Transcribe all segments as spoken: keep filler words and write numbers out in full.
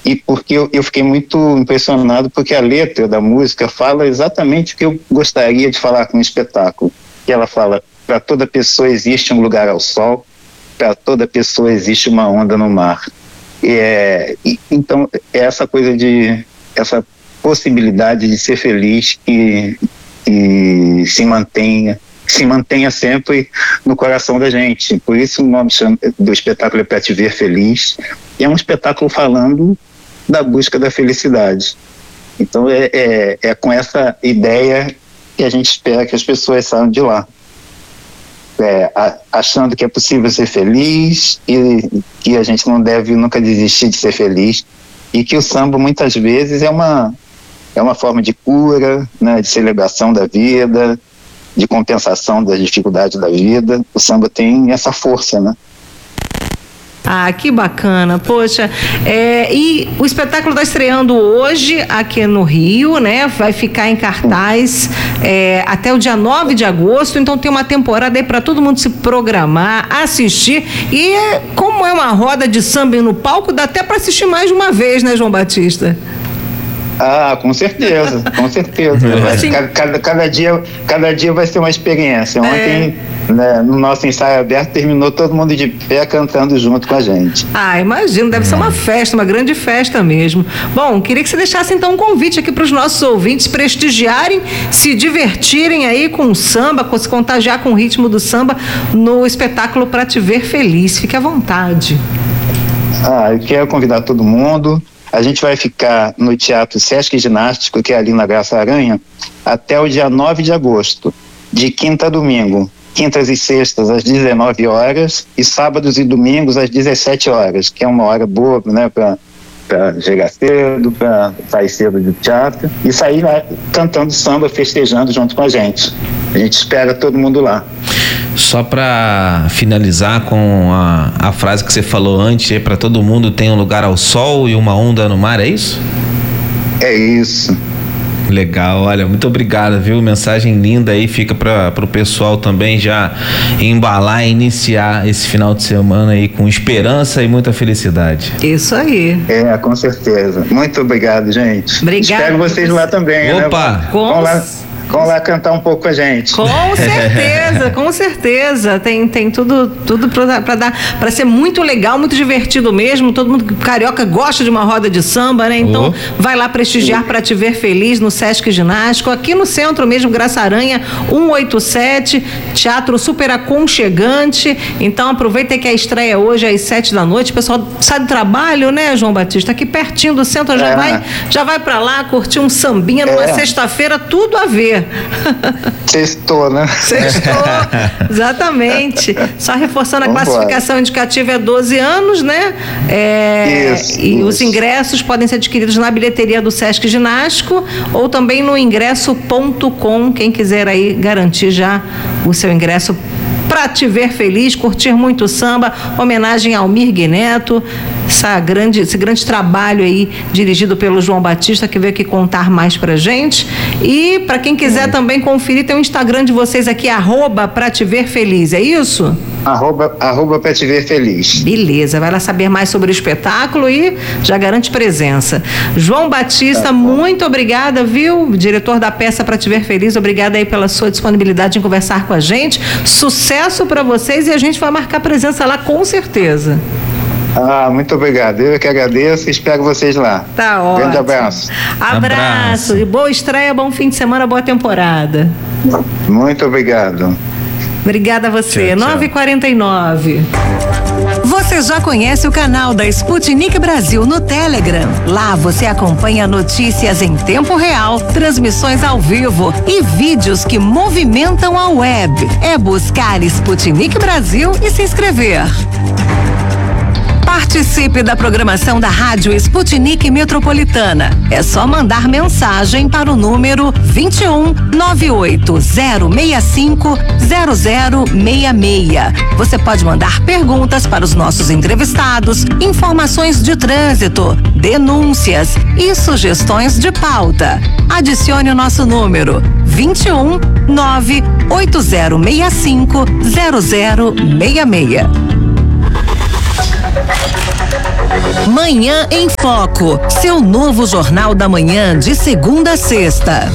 e porque eu, eu fiquei muito impressionado, porque a letra da música fala exatamente o que eu gostaria de falar com o espetáculo. Que ela fala: para toda pessoa existe um lugar ao sol, para toda pessoa existe uma onda no mar. É, e, então, é essa coisa de, essa possibilidade de ser feliz que, que se mantenha, se mantenha sempre no coração da gente. Por isso o nome do espetáculo é Pra Te Ver Feliz. E é um espetáculo falando da busca da felicidade. Então é, é, é com essa ideia que a gente espera que as pessoas saiam de lá. É, a, achando que é possível ser feliz e que a gente não deve nunca desistir de ser feliz. E que o samba muitas vezes é uma, é uma forma de cura, né, de celebração da vida, de compensação das dificuldades da vida. O samba tem essa força, né? Ah, que bacana, poxa, é, e o espetáculo está estreando hoje aqui no Rio, né, vai ficar em cartaz é, até o dia nove de agosto, então tem uma temporada aí para todo mundo se programar, assistir, e como é uma roda de samba no palco, dá até para assistir mais de uma vez, né, João Batista? Ah, com certeza, com certeza. Assim, cada, cada, cada, dia, cada dia vai ser uma experiência. Ontem, é... né, no nosso ensaio aberto, terminou todo mundo de pé cantando junto com a gente. Ah, imagino, deve ser uma festa, uma grande festa mesmo. Bom, queria que você deixasse então um convite aqui para os nossos ouvintes prestigiarem, se divertirem aí com o samba, se contagiar com o ritmo do samba no espetáculo Pra Te Ver Feliz. Fique à vontade. Ah, eu quero convidar todo mundo. A gente vai ficar no Teatro Sesc Ginástico, que é ali na Graça Aranha, até o dia nove de agosto, de quinta a domingo. Quintas e sextas às dezenove horas e sábados e domingos às dezessete horas, que é uma hora boa, né, para para chegar cedo, para sair cedo do teatro e sair lá cantando samba, festejando junto com a gente. A gente espera todo mundo lá. Só para finalizar com a, a frase que você falou antes, é para todo mundo tem um lugar ao sol e uma onda no mar, é isso? É isso. Legal, olha, muito obrigado, viu? Mensagem linda aí, fica para o pessoal também já embalar e iniciar esse final de semana aí com esperança e muita felicidade. Isso aí. É, com certeza. Muito obrigado, gente. Obrigado. Espero vocês lá também. Opa! Né? Com... Vamos lá. Vamos lá cantar um pouco com a gente. Com certeza, com certeza. Tem, tem tudo, tudo para dar, para ser muito legal, muito divertido mesmo. Todo mundo carioca gosta de uma roda de samba, né? Então, oh. vai lá prestigiar Pra Te Ver Feliz no Sesc Ginástico, aqui no centro mesmo, Graça Aranha, cento e oitenta e sete, teatro super aconchegante. Então, aproveita que a estreia é hoje às sete da noite. O pessoal sai do trabalho, né, João Batista? Aqui pertinho do centro, já é. vai, já vai para lá curtir um sambinha numa é. sexta-feira, tudo a ver. Sextou, né? Sextou, exatamente. Só reforçando, a Vamos classificação embora. Indicativa é doze anos, né? É, isso, e isso. os ingressos podem ser adquiridos na bilheteria do Sesc Ginástico ou também no ingresso ponto com, quem quiser aí garantir já o seu ingresso Pra Te Ver Feliz, curtir muito samba, homenagem ao Mir Neto, essa grande, esse grande trabalho aí dirigido pelo João Batista, que veio aqui contar mais pra gente. E para quem quiser também conferir, tem o Instagram de vocês aqui, arroba Pra Te Ver Feliz, é isso? Arroba, arroba Pra Te Ver Feliz. Beleza, vai lá saber mais sobre o espetáculo e já garante presença. João Batista, tá, muito obrigada, viu? Diretor da peça Pra Te Ver Feliz, obrigada aí pela sua disponibilidade em conversar com a gente. Sucesso para vocês e a gente vai marcar presença lá com certeza. Ah, muito obrigado. Eu que agradeço e espero vocês lá. Tá ótimo. Grande abraço. Abraço. Abraço. E boa estreia, bom fim de semana, boa temporada. Muito obrigado. Obrigada a você. Tchau, tchau. nove e quarenta e nove. Você já conhece o canal da Sputnik Brasil no Telegram? Lá você acompanha notícias em tempo real, transmissões ao vivo e vídeos que movimentam a web. É buscar Sputnik Brasil e se inscrever. Participe da programação da Rádio Sputnik Metropolitana. É só mandar mensagem para o número vinte e um, nove oito zero seis cinco, zero zero seis seis. Você pode mandar perguntas para os nossos entrevistados, informações de trânsito, denúncias e sugestões de pauta. Adicione o nosso número vinte e um, nove oito zero seis cinco, zero zero seis seis. Manhã em Foco, seu novo Jornal da Manhã de segunda a sexta.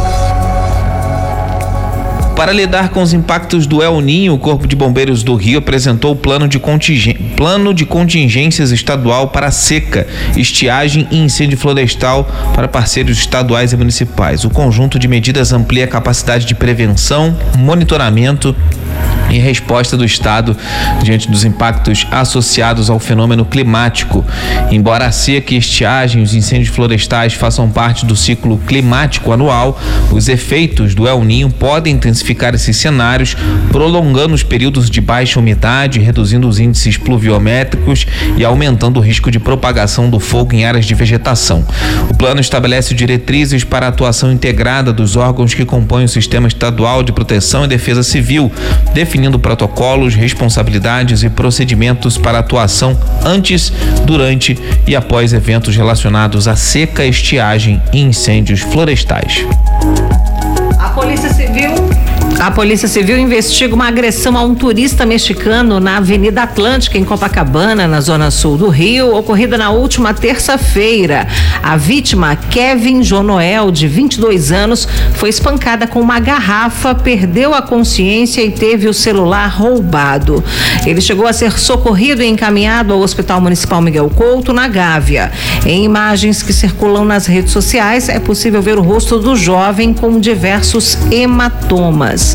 Para lidar com os impactos do El Ninho, o Corpo de Bombeiros do Rio apresentou o plano de, contingen... plano de contingências estadual para seca, estiagem e incêndio florestal para parceiros estaduais e municipais. O conjunto de medidas amplia a capacidade de prevenção, monitoramento e resposta do Estado diante dos impactos associados ao fenômeno climático. Embora a seca e estiagem, os incêndios florestais façam parte do ciclo climático anual, os efeitos do El Ninho podem intensificar esses cenários, prolongando os períodos de baixa umidade, reduzindo os índices pluviométricos e aumentando o risco de propagação do fogo em áreas de vegetação. O plano estabelece diretrizes para a atuação integrada dos órgãos que compõem o Sistema Estadual de Proteção e Defesa Civil, definindo protocolos, responsabilidades e procedimentos para atuação antes, durante e após eventos relacionados à seca, estiagem e incêndios florestais. A Polícia Civil A Polícia Civil investiga uma agressão a um turista mexicano na Avenida Atlântica, em Copacabana, na zona sul do Rio, ocorrida na última terça-feira. A vítima, Kevin Jonoel, de vinte e dois anos, foi espancada com uma garrafa, perdeu a consciência e teve o celular roubado. Ele chegou a ser socorrido e encaminhado ao Hospital Municipal Miguel Couto, na Gávea. Em imagens que circulam nas redes sociais, é possível ver o rosto do jovem com diversos hematomas.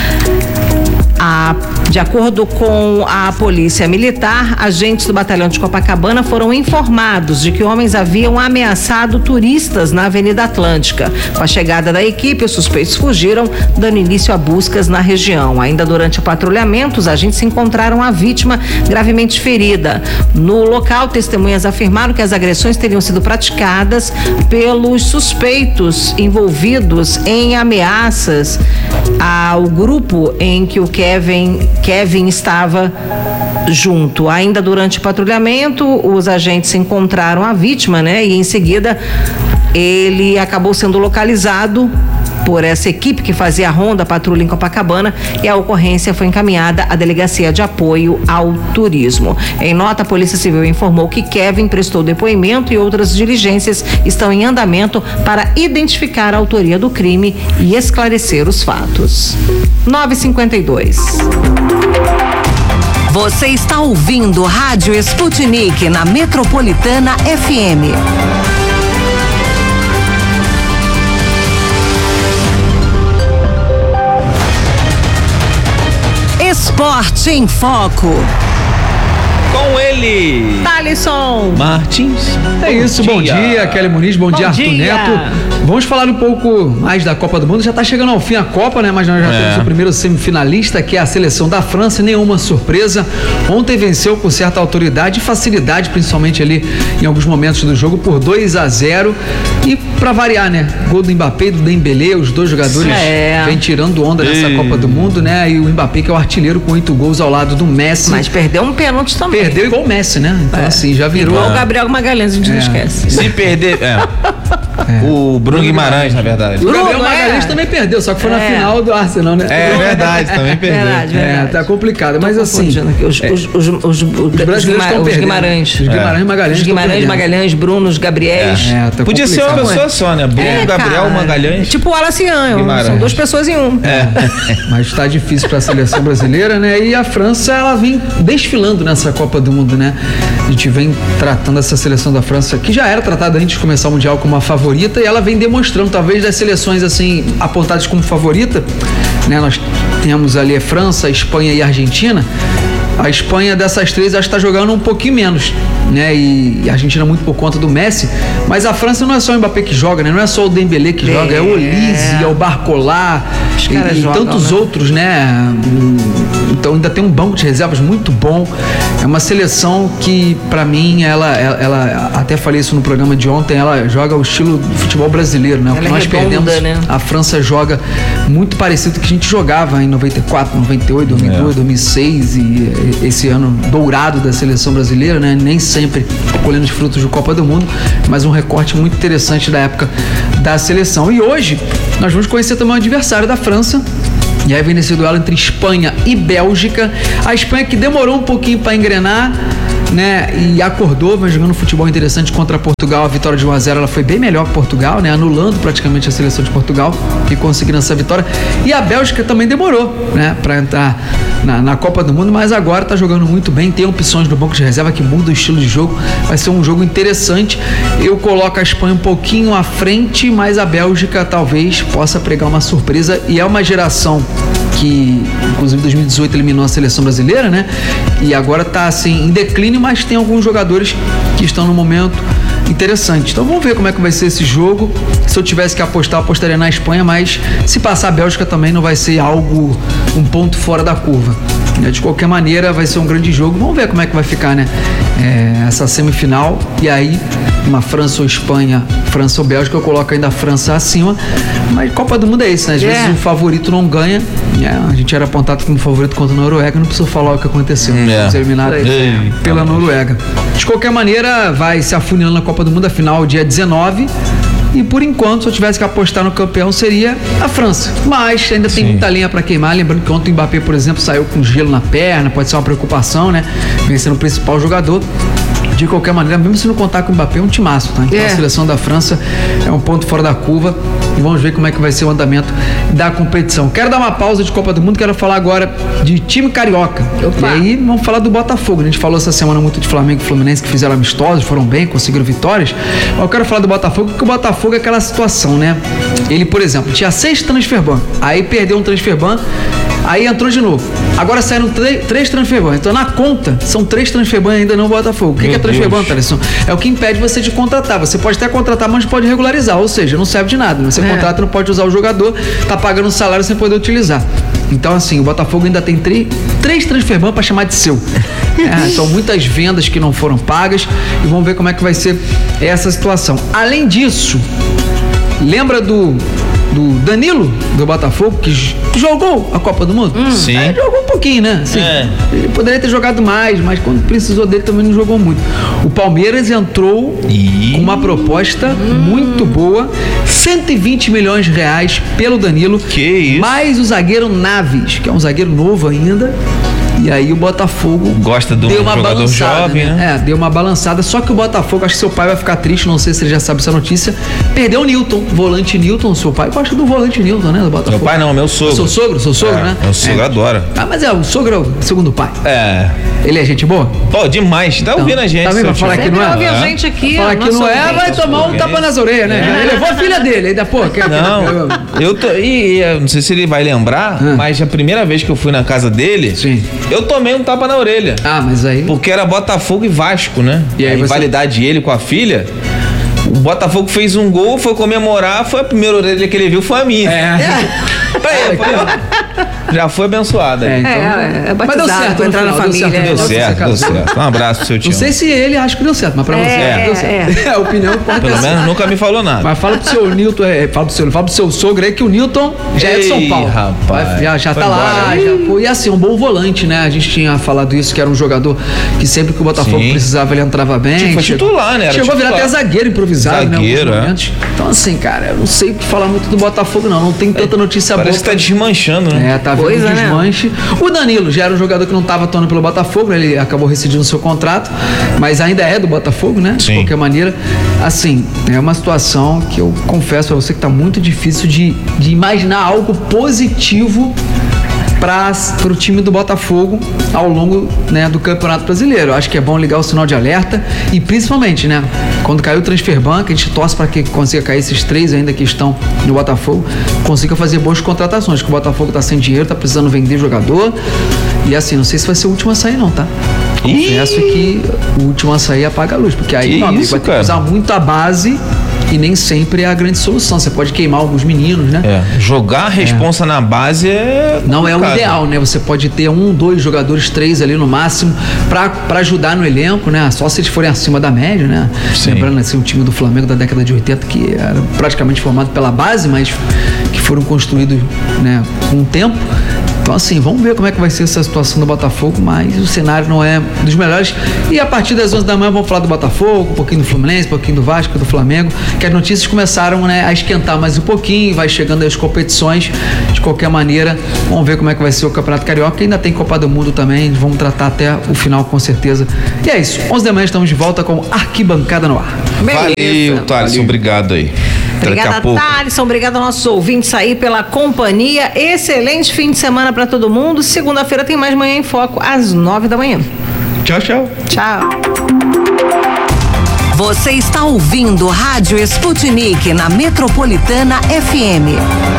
A, de acordo com a Polícia Militar, agentes do Batalhão de Copacabana foram informados de que homens haviam ameaçado turistas na Avenida Atlântica. Com a chegada da equipe, os suspeitos fugiram, dando início a buscas na região. Ainda durante o patrulhamento, os agentes encontraram a vítima gravemente ferida. No local, testemunhas afirmaram que as agressões teriam sido praticadas pelos suspeitos envolvidos em ameaças ao grupo em que o Kevin, Kevin estava junto. Ainda durante o patrulhamento, os agentes encontraram a vítima, né? E em seguida ele acabou sendo localizado por essa equipe que fazia a ronda, a patrulha em Copacabana, e a ocorrência foi encaminhada à Delegacia de Apoio ao Turismo. Em nota, a Polícia Civil informou que Kevin prestou depoimento e outras diligências estão em andamento para identificar a autoria do crime e esclarecer os fatos. nove e cinquenta e dois. Você está ouvindo Rádio Sputnik na Metropolitana F M. Esporte em Foco. Com ele, Thalisson Martins. É isso, bom dia, bom dia Kelly Muniz, bom, bom dia, Arthur dia. Neto. Vamos falar um pouco mais da Copa do Mundo. Já está chegando ao fim a Copa, né? Mas nós já é. temos o primeiro semifinalista, que é a seleção da França. Nenhuma surpresa. Ontem venceu com certa autoridade e facilidade, principalmente ali em alguns momentos do jogo, por dois a zero. E para variar, né? Gol do Mbappé e do Dembélé, os dois jogadores é. vêm tirando onda nessa e... Copa do Mundo, né? E o Mbappé, que é o artilheiro, com oito gols ao lado do Messi. Mas perdeu um pênalti também. Perdeu igual o Messi, né? Então, é. assim, já virou. Igual o Gabriel Magalhães, a gente é. não esquece. Se perder. É. É. O Bruno Guimarães, na verdade. O Gabriel Bruno, Magalhães é. também perdeu, só que foi é. na final do Arsenal, né? É verdade, também perdeu. Verdade, verdade. É, tá complicado. Mas assim. Os, é. os, os, os, os, os brasileiros estão perdendo. Guimarães. Os Guimarães e Magalhães. Os Guimarães, Magalhães, Bruno, os Gabriéis. É. É, tá Podia ser uma pessoa só, né? Bruno, é, Gabriel, cara. Magalhães. Tipo o Alacian, são duas pessoas em um. É. Mas tá difícil pra seleção brasileira, né? E a França, ela vem desfilando nessa Copa do Mundo, né? A gente vem tratando essa seleção da França, que já era tratada antes de começar o Mundial como uma favorita, e ela vem demonstrando, talvez das seleções assim apontadas como favorita, né? Nós temos ali a França, a Espanha e a Argentina. A Espanha, dessas três, acho que está jogando um pouquinho menos, né? E a Argentina muito por conta do Messi. Mas a França não é só o Mbappé que joga, né? Não é só o Dembélé que é. joga, é o Olise, é o Barcola e, e jogam, tantos né? outros, né? Então ainda tem um banco de reservas muito bom. É uma seleção que, para mim, ela, ela, ela, até falei isso no programa de ontem, ela joga o estilo do futebol brasileiro, né? O que nós redonda, perdemos, né? A França joga muito parecido com o que a gente jogava em noventa e quatro, noventa e oito, dois mil e dois, é. dois mil e seis e esse ano dourado da seleção brasileira, né? Nem sempre colhendo os frutos de Copa do Mundo, mas um recorte muito interessante da época da seleção. E hoje nós vamos conhecer também o adversário da França. E aí vem nesse duelo entre Espanha e Bélgica. A Espanha que demorou um pouquinho para engrenar, né? E acordou, vai jogando futebol interessante contra Portugal. A vitória de um a zero, ela foi bem melhor que Portugal, né? Anulando praticamente a seleção de Portugal e conseguindo essa vitória. E a Bélgica também demorou, né? Para entrar na, na Copa do Mundo, mas agora tá jogando muito bem. Tem opções no banco de reserva que muda o estilo de jogo. Vai ser um jogo interessante. Eu coloco a Espanha um pouquinho à frente, mas a Bélgica talvez possa pregar uma surpresa. E é uma geração que, inclusive, em dois mil e dezoito eliminou a seleção brasileira, né? E agora tá assim em declínio, mas tem alguns jogadores que estão no momento interessante. Então vamos ver como é que vai ser esse jogo. Se eu tivesse que apostar, eu apostaria na Espanha, mas se passar a Bélgica também não vai ser algo, um ponto fora da curva. De qualquer maneira, vai ser um grande jogo. Vamos ver como é que vai ficar, né? É, essa semifinal. E aí, uma França ou Espanha, França ou Bélgica, eu coloco ainda a França acima. Mas Copa do Mundo é isso, né? Às é. vezes o favorito não ganha. É, a gente era apontado como favorito contra a Noruega, não preciso falar o que aconteceu. É. Fomos eliminados É. pela Noruega. De qualquer maneira, vai se afunilando na Copa do Mundo, afinal, dia dezenove. E por enquanto, se eu tivesse que apostar no campeão, seria a França. Mas ainda tem Sim. muita lenha para queimar. Lembrando que ontem o Mbappé, por exemplo, saiu com gelo na perna, pode ser uma preocupação, né? Vencendo o principal jogador. De qualquer maneira, mesmo se não contar com o Mbappé, é um timaço, tá? Então É. a seleção da França é um ponto fora da curva. E vamos ver como é que vai ser o andamento da competição. Quero dar uma pausa de Copa do Mundo, quero falar agora de time carioca. Opa. E aí vamos falar do Botafogo. A gente falou essa semana muito de Flamengo e Fluminense, que fizeram amistosos, foram bem, conseguiram vitórias. Mas eu quero falar do Botafogo, porque o Botafogo é aquela situação, né? Ele, por exemplo, tinha seis transferban, aí perdeu um transferban, aí entrou de novo. Agora saíram três, três transferban. Então na conta, são três transferban ainda não Botafogo. O que, que é transferban, Thaleson? É o que impede você de contratar. Você pode até contratar, mas não pode regularizar. Ou seja, não serve de nada. Você É. contrata, não pode usar o jogador, tá pagando um salário sem poder utilizar. Então, assim, o Botafogo ainda tem três, três transferban para chamar de seu. É, são muitas vendas que não foram pagas e vamos ver como é que vai ser essa situação. Além disso, lembra do, do Danilo, do Botafogo, que j- jogou a Copa do Mundo? Sim. É, jogou um pouquinho, né? Assim, É. Ele poderia ter jogado mais, mas quando precisou dele também não jogou muito. O Palmeiras entrou Ih. com uma proposta muito boa, cento e vinte milhões de reais pelo Danilo. Que isso? Mais o zagueiro Naves, que é um zagueiro novo ainda. E aí o Botafogo Gosta de um deu uma jogador balançada, jovem, né? É, deu uma balançada. Só que o Botafogo, acho que seu pai vai ficar triste, não sei se ele já sabe essa notícia. Perdeu o Newton, volante Newton, seu pai. Gosta do volante Newton, né? Do Botafogo. Meu pai não, meu sogro. Seu sogro? Seu sogro, É, né? meu sogro adora. Ah, mas é, o sogro é o segundo pai. É. Ele é gente boa? Pô, demais. Tá ouvindo a gente, tá vendo? seu Pra falar tio? que não Sempre é. ouve a É. gente aqui. Falar ó, que nosso não é, ouvinte. vai tomar um ouvinte. tapa nas orelhas, né? Ele levou a filha dele, ainda, pô. quer- Não, eu tô. E, e eu não sei se ele vai lembrar, Ah. mas a primeira vez que eu fui na casa dele, Sim. eu tomei um tapa na orelha. Ah, mas aí... Porque era Botafogo e Vasco, né? E aí a você- rivalidade ele com a filha. O Botafogo fez um gol, foi comemorar, foi a primeira orelha que ele viu, foi a minha. É. Aí, eu falei, ó, já foi abençoada. É, então... É, é Mas batizado, deu certo pra no entrar na final, deu família. certo, Deu Nossa, certo, cara. deu certo. Um abraço pro seu tio. Não sei se ele acha que deu certo, mas pra você É, deu certo. é. É, a opinião pode Pelo ter menos sido. nunca me falou nada. Mas fala pro seu Newton, é, fala, pro seu, fala pro seu sogro aí que o Newton já é de São Ei, Paulo. rapaz, Vai- já já foi tá lá, embora. já foi. E assim, um bom volante, né? A gente tinha falado isso, que era um jogador que sempre que o Botafogo Sim. precisava, ele entrava bem. Tipo, foi chegou- titular, né? Era Chegou a virar titular. até zagueiro improvisado, né? em alguns Zagueiro, é. momentos. Então, assim, cara, eu não sei o que falar muito do Botafogo, não. Não tem tanta notícia Parece boa. que tá desmanchando, né? É, tá vendo Coisa, um né? desmanche. O Danilo já era um jogador que não estava atuando pelo Botafogo, né? Ele acabou rescindindo seu contrato, mas ainda é do Botafogo, né? Sim. De qualquer maneira, assim, é uma situação que eu confesso pra você que tá muito difícil de, de imaginar algo positivo para o time do Botafogo ao longo, né, do Campeonato Brasileiro. Eu acho que é bom ligar o sinal de alerta e principalmente, né, quando caiu o Transferban, que a gente torce para que consiga cair esses três ainda que estão no Botafogo, consiga fazer boas contratações, que o Botafogo tá sem dinheiro, tá precisando vender jogador e assim, não sei se vai ser o último a sair não, tá? Confesso que o último a sair apaga a luz, porque aí, Que meu amigo, isso, vai ter cara? que usar muito a base e nem sempre é a grande solução. Você pode queimar alguns meninos, né? É, jogar a responsa na base é. Não é o complicado. ideal, né? Você pode ter um, dois jogadores, três ali no máximo, pra, pra ajudar no elenco, né? Só se eles forem acima da média, né? Sim. Lembrando assim, o time do Flamengo da década de oitenta, que era praticamente formado pela base, mas que foram construídos, né, com o tempo. Então, assim, vamos ver como é que vai ser essa situação do Botafogo, mas o cenário não é dos melhores. E a partir das onze da manhã vamos falar do Botafogo, um pouquinho do Fluminense, um pouquinho do Vasco, do Flamengo, que as notícias começaram, né, a esquentar mais um pouquinho, vai chegando aí as competições. De qualquer maneira, vamos ver como é que vai ser o Campeonato Carioca, ainda tem Copa do Mundo também, vamos tratar até o final com certeza. E é isso, onze da manhã estamos de volta com Arquibancada no Ar. Valeu, Thaleson, obrigado aí. Obrigada, Thaleson. Obrigada aos nossos ouvintes aí pela companhia. Excelente fim de semana para todo mundo. Segunda-feira tem mais Manhã em Foco, às nove da manhã. Tchau, tchau. Tchau. Você está ouvindo Rádio Sputnik na Metropolitana F M.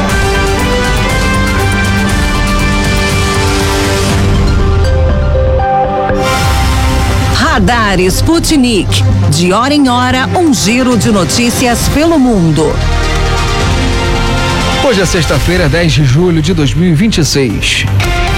Radar Sputnik. De hora em hora, um giro de notícias pelo mundo. Hoje é sexta-feira, dez de julho de dois mil e vinte e seis.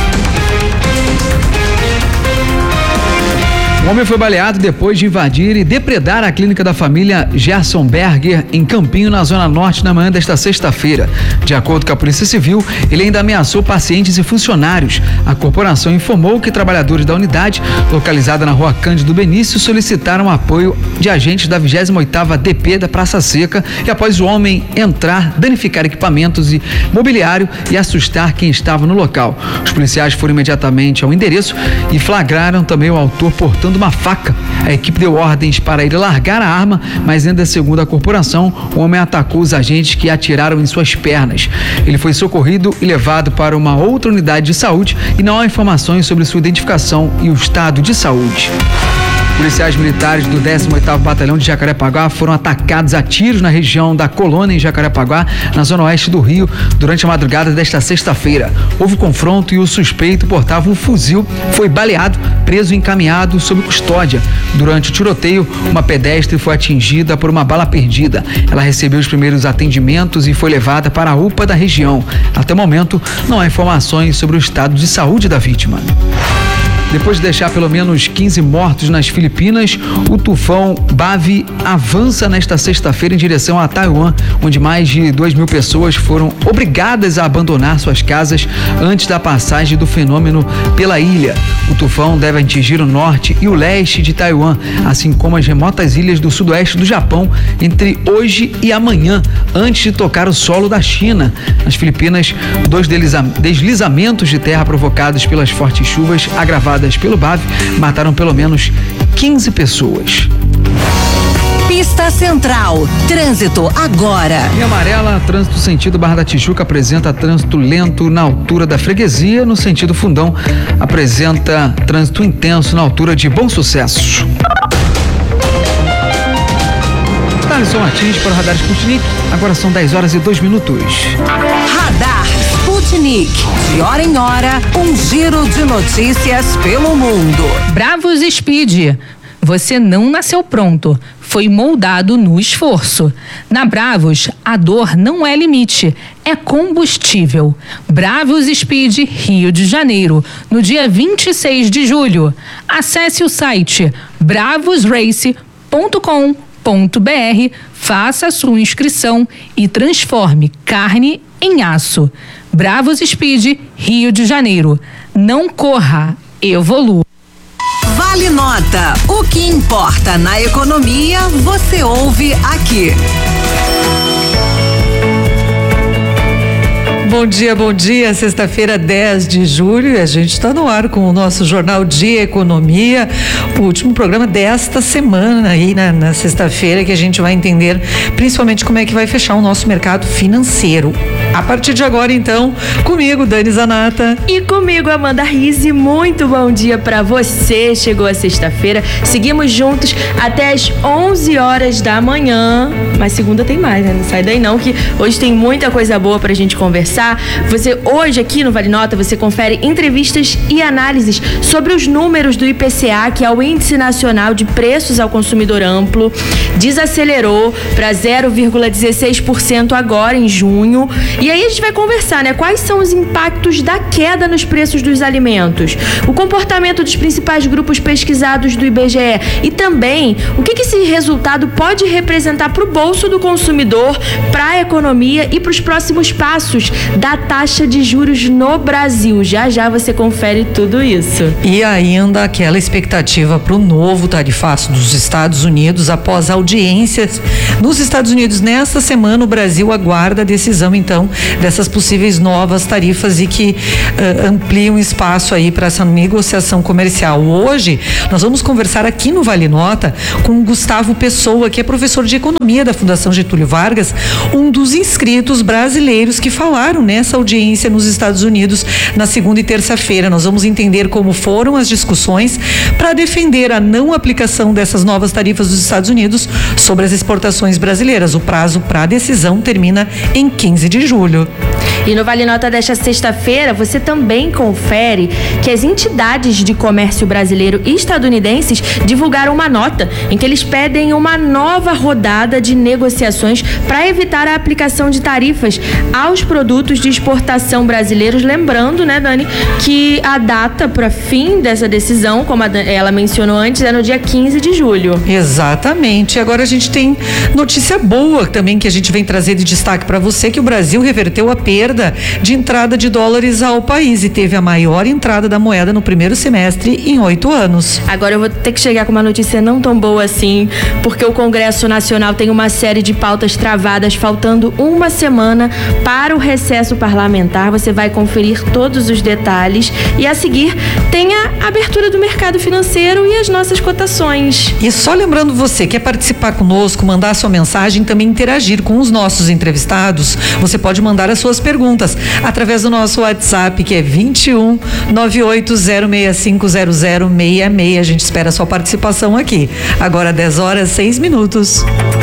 O homem foi baleado depois de invadir e depredar a clínica da família Gerson Berger em Campinho, na Zona Norte, na manhã desta sexta-feira. De acordo com a Polícia Civil, ele ainda ameaçou pacientes e funcionários. A corporação informou que trabalhadores da unidade, localizada na Rua Cândido Benício, solicitaram apoio de agentes da vigésima oitava D P da Praça Seca e, após o homem entrar, danificar equipamentos e mobiliário e assustar quem estava no local. Os policiais foram imediatamente ao endereço e flagraram também o autor portando uma faca. A equipe deu ordens para ele largar a arma, mas ainda segundo a corporação, o homem atacou os agentes que atiraram em suas pernas. Ele foi socorrido e levado para uma outra unidade de saúde e não há informações sobre sua identificação e o estado de saúde. Policiais militares do décimo oitavo Batalhão de Jacarepaguá foram atacados a tiros na região da Colônia, em Jacarepaguá, na zona oeste do Rio, durante a madrugada desta sexta-feira. Houve confronto e o suspeito portava um fuzil, foi baleado, preso e encaminhado sob custódia. Durante o tiroteio, uma pedestre foi atingida por uma bala perdida. Ela recebeu os primeiros atendimentos e foi levada para a U P A da região. Até o momento, não há informações sobre o estado de saúde da vítima. Depois de deixar pelo menos quinze mortos nas Filipinas, o tufão Bavi avança nesta sexta-feira em direção a Taiwan, onde mais de duas mil pessoas foram obrigadas a abandonar suas casas antes da passagem do fenômeno pela ilha. O tufão deve atingir o norte e o leste de Taiwan, assim como as remotas ilhas do sudoeste do Japão, entre hoje e amanhã, antes de tocar o solo da China. Nas Filipinas, dois deslizamentos de terra provocados pelas fortes chuvas agravadas pelo Bavi mataram pelo menos quinze pessoas. Pista Central, trânsito agora. Em amarela, trânsito sentido Barra da Tijuca apresenta trânsito lento na altura da Freguesia, no sentido Fundão apresenta trânsito intenso na altura de Bom Sucesso. Thaleson Martins para o Radar Sputnik, agora são dez horas e dois minutos. Radar Sputnik, de hora em hora, um giro de notícias pelo mundo. Bravos Speed, você não nasceu pronto, foi moldado no esforço. Na Bravos, a dor não é limite, é combustível. Bravos Speed Rio de Janeiro, no dia vinte e seis de julho. Acesse o site bravos race ponto com ponto br, faça a sua inscrição e transforme carne em aço. Bravos Speed Rio de Janeiro. Não corra, evolua. Vale Nota. O que importa na economia, você ouve aqui. Bom dia, bom dia. Sexta-feira, dez de julho, e a gente está no ar com o nosso Jornal de Economia, o último programa desta semana aí na, na sexta-feira, que a gente vai entender principalmente como é que vai fechar o nosso mercado financeiro. A partir de agora, então, comigo, Dani Zanata. E comigo, Amanda Rizzi. Muito bom dia para você. Chegou a sexta-feira, seguimos juntos até as onze horas da manhã. Mas segunda tem mais, né? Não sai daí não, que hoje tem muita coisa boa pra gente conversar. Você, hoje aqui no Vale Nota, você confere entrevistas e análises sobre os números do I P C A, que é o Índice Nacional de Preços ao Consumidor Amplo. Desacelerou para zero vírgula dezesseis por cento agora em junho. E aí a gente vai conversar, né? Quais são os impactos da queda nos preços dos alimentos? O comportamento dos principais grupos pesquisados do I B G E e também o que, que esse resultado pode representar para o bolso do consumidor, para a economia e para os próximos passos da taxa de juros no Brasil. Já já você confere tudo isso. E ainda aquela expectativa para o novo tarifaço dos Estados Unidos após audiências nos Estados Unidos. Nesta semana o Brasil aguarda a decisão então dessas possíveis novas tarifas e que uh, ampliam espaço aí para essa negociação comercial. Hoje nós vamos conversar aqui no Vale Nota com o Gustavo Pessoa, que é professor de economia da Fundação Getúlio Vargas, um dos inscritos brasileiros que falaram nessa audiência nos Estados Unidos na segunda e terça-feira. Nós vamos entender como foram as discussões para defender a não aplicação dessas novas tarifas dos Estados Unidos sobre as exportações brasileiras. O prazo para a decisão termina em quinze de julho. E no Vale Nota desta sexta-feira, você também confere que as entidades de comércio brasileiro e estadunidenses divulgaram uma nota em que eles pedem uma nova rodada de negociações para evitar a aplicação de tarifas aos produtos de exportação brasileiros. Lembrando, né, Dani, que a data para fim dessa decisão, como ela mencionou antes, é no dia quinze de julho. Exatamente. Agora a gente tem notícia boa também que a gente vem trazer de destaque para você, que o Brasil reverteu a perda de entrada de dólares ao país e teve a maior entrada da moeda no primeiro semestre em oito anos. Agora eu vou ter que chegar com uma notícia não tão boa assim, porque o Congresso Nacional tem uma série de pautas travadas, faltando uma semana para o recesso parlamentar. Você vai conferir todos os detalhes e a seguir tem a abertura do mercado financeiro e as nossas cotações. E só lembrando você, quer participar conosco, mandar sua mensagem, também interagir com os nossos entrevistados, você pode mandar as suas perguntas através do nosso WhatsApp, que é vinte e um, nove oito zero seis cinco zero zero seis seis. A gente espera a sua participação aqui. Agora dez horas, seis minutos.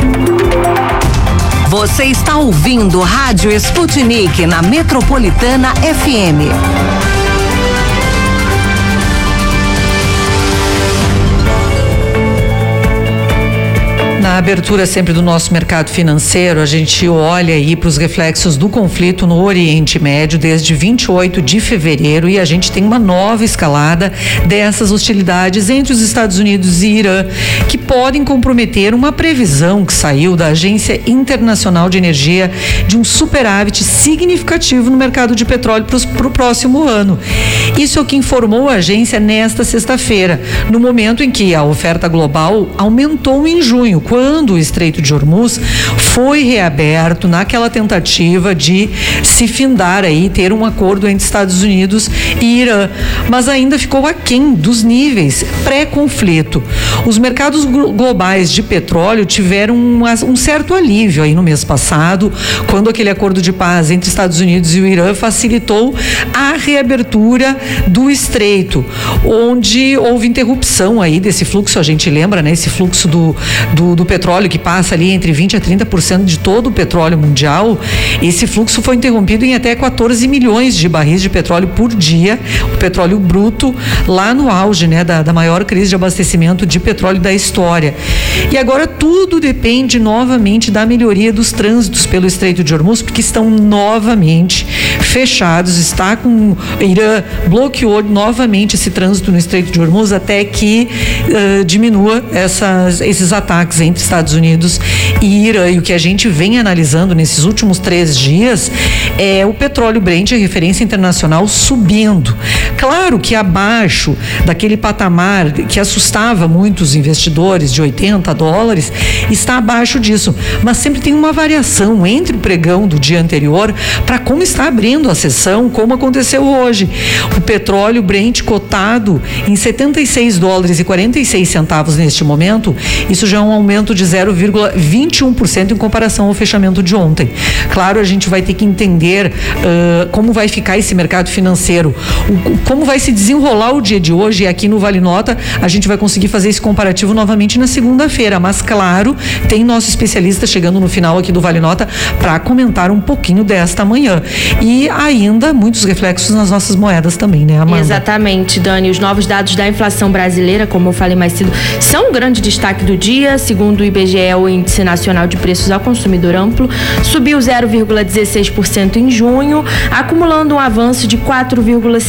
Você está ouvindo Rádio Sputnik na Metropolitana F M. Na abertura sempre do nosso mercado financeiro, a gente olha aí para os reflexos do conflito no Oriente Médio desde vinte e oito de fevereiro e a gente tem uma nova escalada dessas hostilidades entre os Estados Unidos e Irã, que podem comprometer uma previsão que saiu da Agência Internacional de Energia de um superávit significativo no mercado de petróleo para o próximo ano. Isso é o que informou a agência nesta sexta-feira, no momento em que a oferta global aumentou em junho, quando o Estreito de Hormuz foi reaberto naquela tentativa de se findar aí, ter um acordo entre Estados Unidos e Irã, mas ainda ficou aquém dos níveis pré-conflito. Os mercados globais de petróleo tiveram um, um certo alívio aí no mês passado, quando aquele acordo de paz entre Estados Unidos e o Irã facilitou a reabertura do Estreito, onde houve interrupção aí desse fluxo. A gente lembra, né, esse fluxo do, do, do petróleo que passa ali entre vinte a trinta por cento de todo o petróleo mundial. Esse fluxo foi interrompido em até quatorze milhões de barris de petróleo por dia, o petróleo bruto, lá no auge, né, da, da maior crise de abastecimento de petróleo da história. E agora tudo depende novamente da melhoria dos trânsitos pelo Estreito de Hormuz, porque estão novamente fechados. Está com o Irã bloqueou novamente esse trânsito no Estreito de Hormuz até que uh, diminua essas, esses ataques entre Estados Unidos e Irã. E o que a gente vem analisando nesses últimos três dias é o petróleo Brent, a referência internacional, subindo. Claro que abaixo daquele patamar que assustava muitos investidores de oitenta dólares, está abaixo disso, mas sempre tem uma variação entre o pregão do dia anterior para como está abrindo a sessão, como aconteceu hoje. O petróleo Brent cotado em setenta e seis dólares e quarenta e seis centavos neste momento, isso já é um aumento de zero vírgula vinte e um por cento em comparação ao fechamento de ontem. Claro, a gente vai ter que entender uh, como vai ficar esse mercado financeiro, o, como vai se desenrolar o dia de hoje, e aqui no Vale Nota a gente vai conseguir fazer esse comparativo novamente na segunda-feira, mas claro, tem nosso especialista chegando no final aqui do Vale Nota para comentar um pouquinho desta manhã. E ainda muitos reflexos nas nossas moedas também, né, Amanda? Exatamente, Dani. Os novos dados da inflação brasileira, como eu falei mais cedo, são um grande destaque do dia. Segundo o I B G E, o Índice Nacional de Preços ao Consumidor Amplo subiu zero vírgula dezesseis por cento em junho, acumulando um avanço de quatro vírgula sessenta e quatro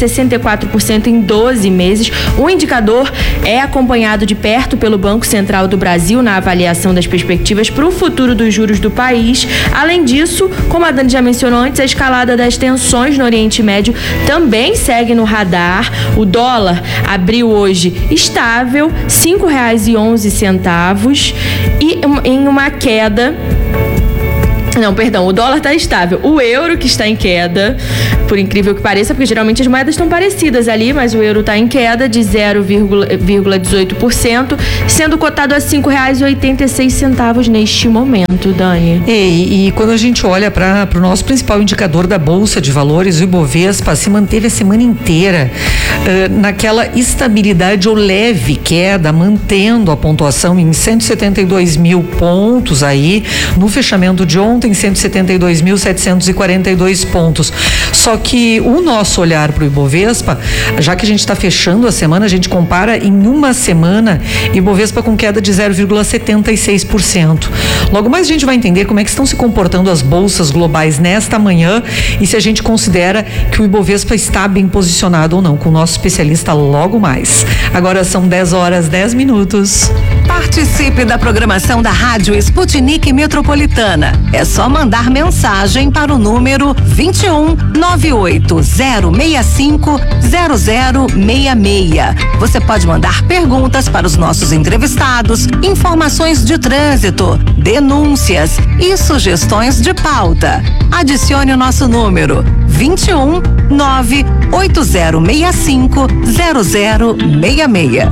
quatro por cento em doze meses. O indicador é acompanhado de perto pelo Banco Central do Brasil na avaliação das perspectivas para o futuro dos juros do país. Além disso, como a Dani já mencionou antes, a escalada das tensões no Oriente Médio também segue no radar. O dólar abriu hoje estável, cinco reais e onze centavos, e em uma queda... Não, perdão, o dólar está estável. O euro que está em queda, por incrível que pareça, porque geralmente as moedas estão parecidas ali, mas o euro está em queda de zero vírgula dezoito por cento, sendo cotado a cinco reais e oitenta e seis centavos neste momento, Dani. E, e quando a gente olha para o nosso principal indicador da Bolsa de Valores, o Ibovespa se manteve a semana inteira uh, naquela estabilidade ou leve queda, mantendo a pontuação em cento e setenta e dois mil pontos aí, no fechamento de ontem, em cento e setenta e dois mil setecentos e quarenta e dois pontos. Só que o nosso olhar para o Ibovespa, já que a gente está fechando a semana, a gente compara em uma semana Ibovespa com queda de zero vírgula setenta e seis por cento. Logo mais a gente vai entender como é que estão se comportando as bolsas globais nesta manhã e se a gente considera que o Ibovespa está bem posicionado ou não, com o nosso especialista logo mais. Agora são dez horas, dez minutos. Participe da programação da Rádio Sputnik Metropolitana. É só mandar mensagem para o número vinte e um, nove oito zero seis cinco, zero zero seis seis. Você pode mandar perguntas para os nossos entrevistados, informações de trânsito, denúncias e sugestões de pauta. Adicione o nosso número vinte e um, nove oito zero seis cinco, zero zero seis seis.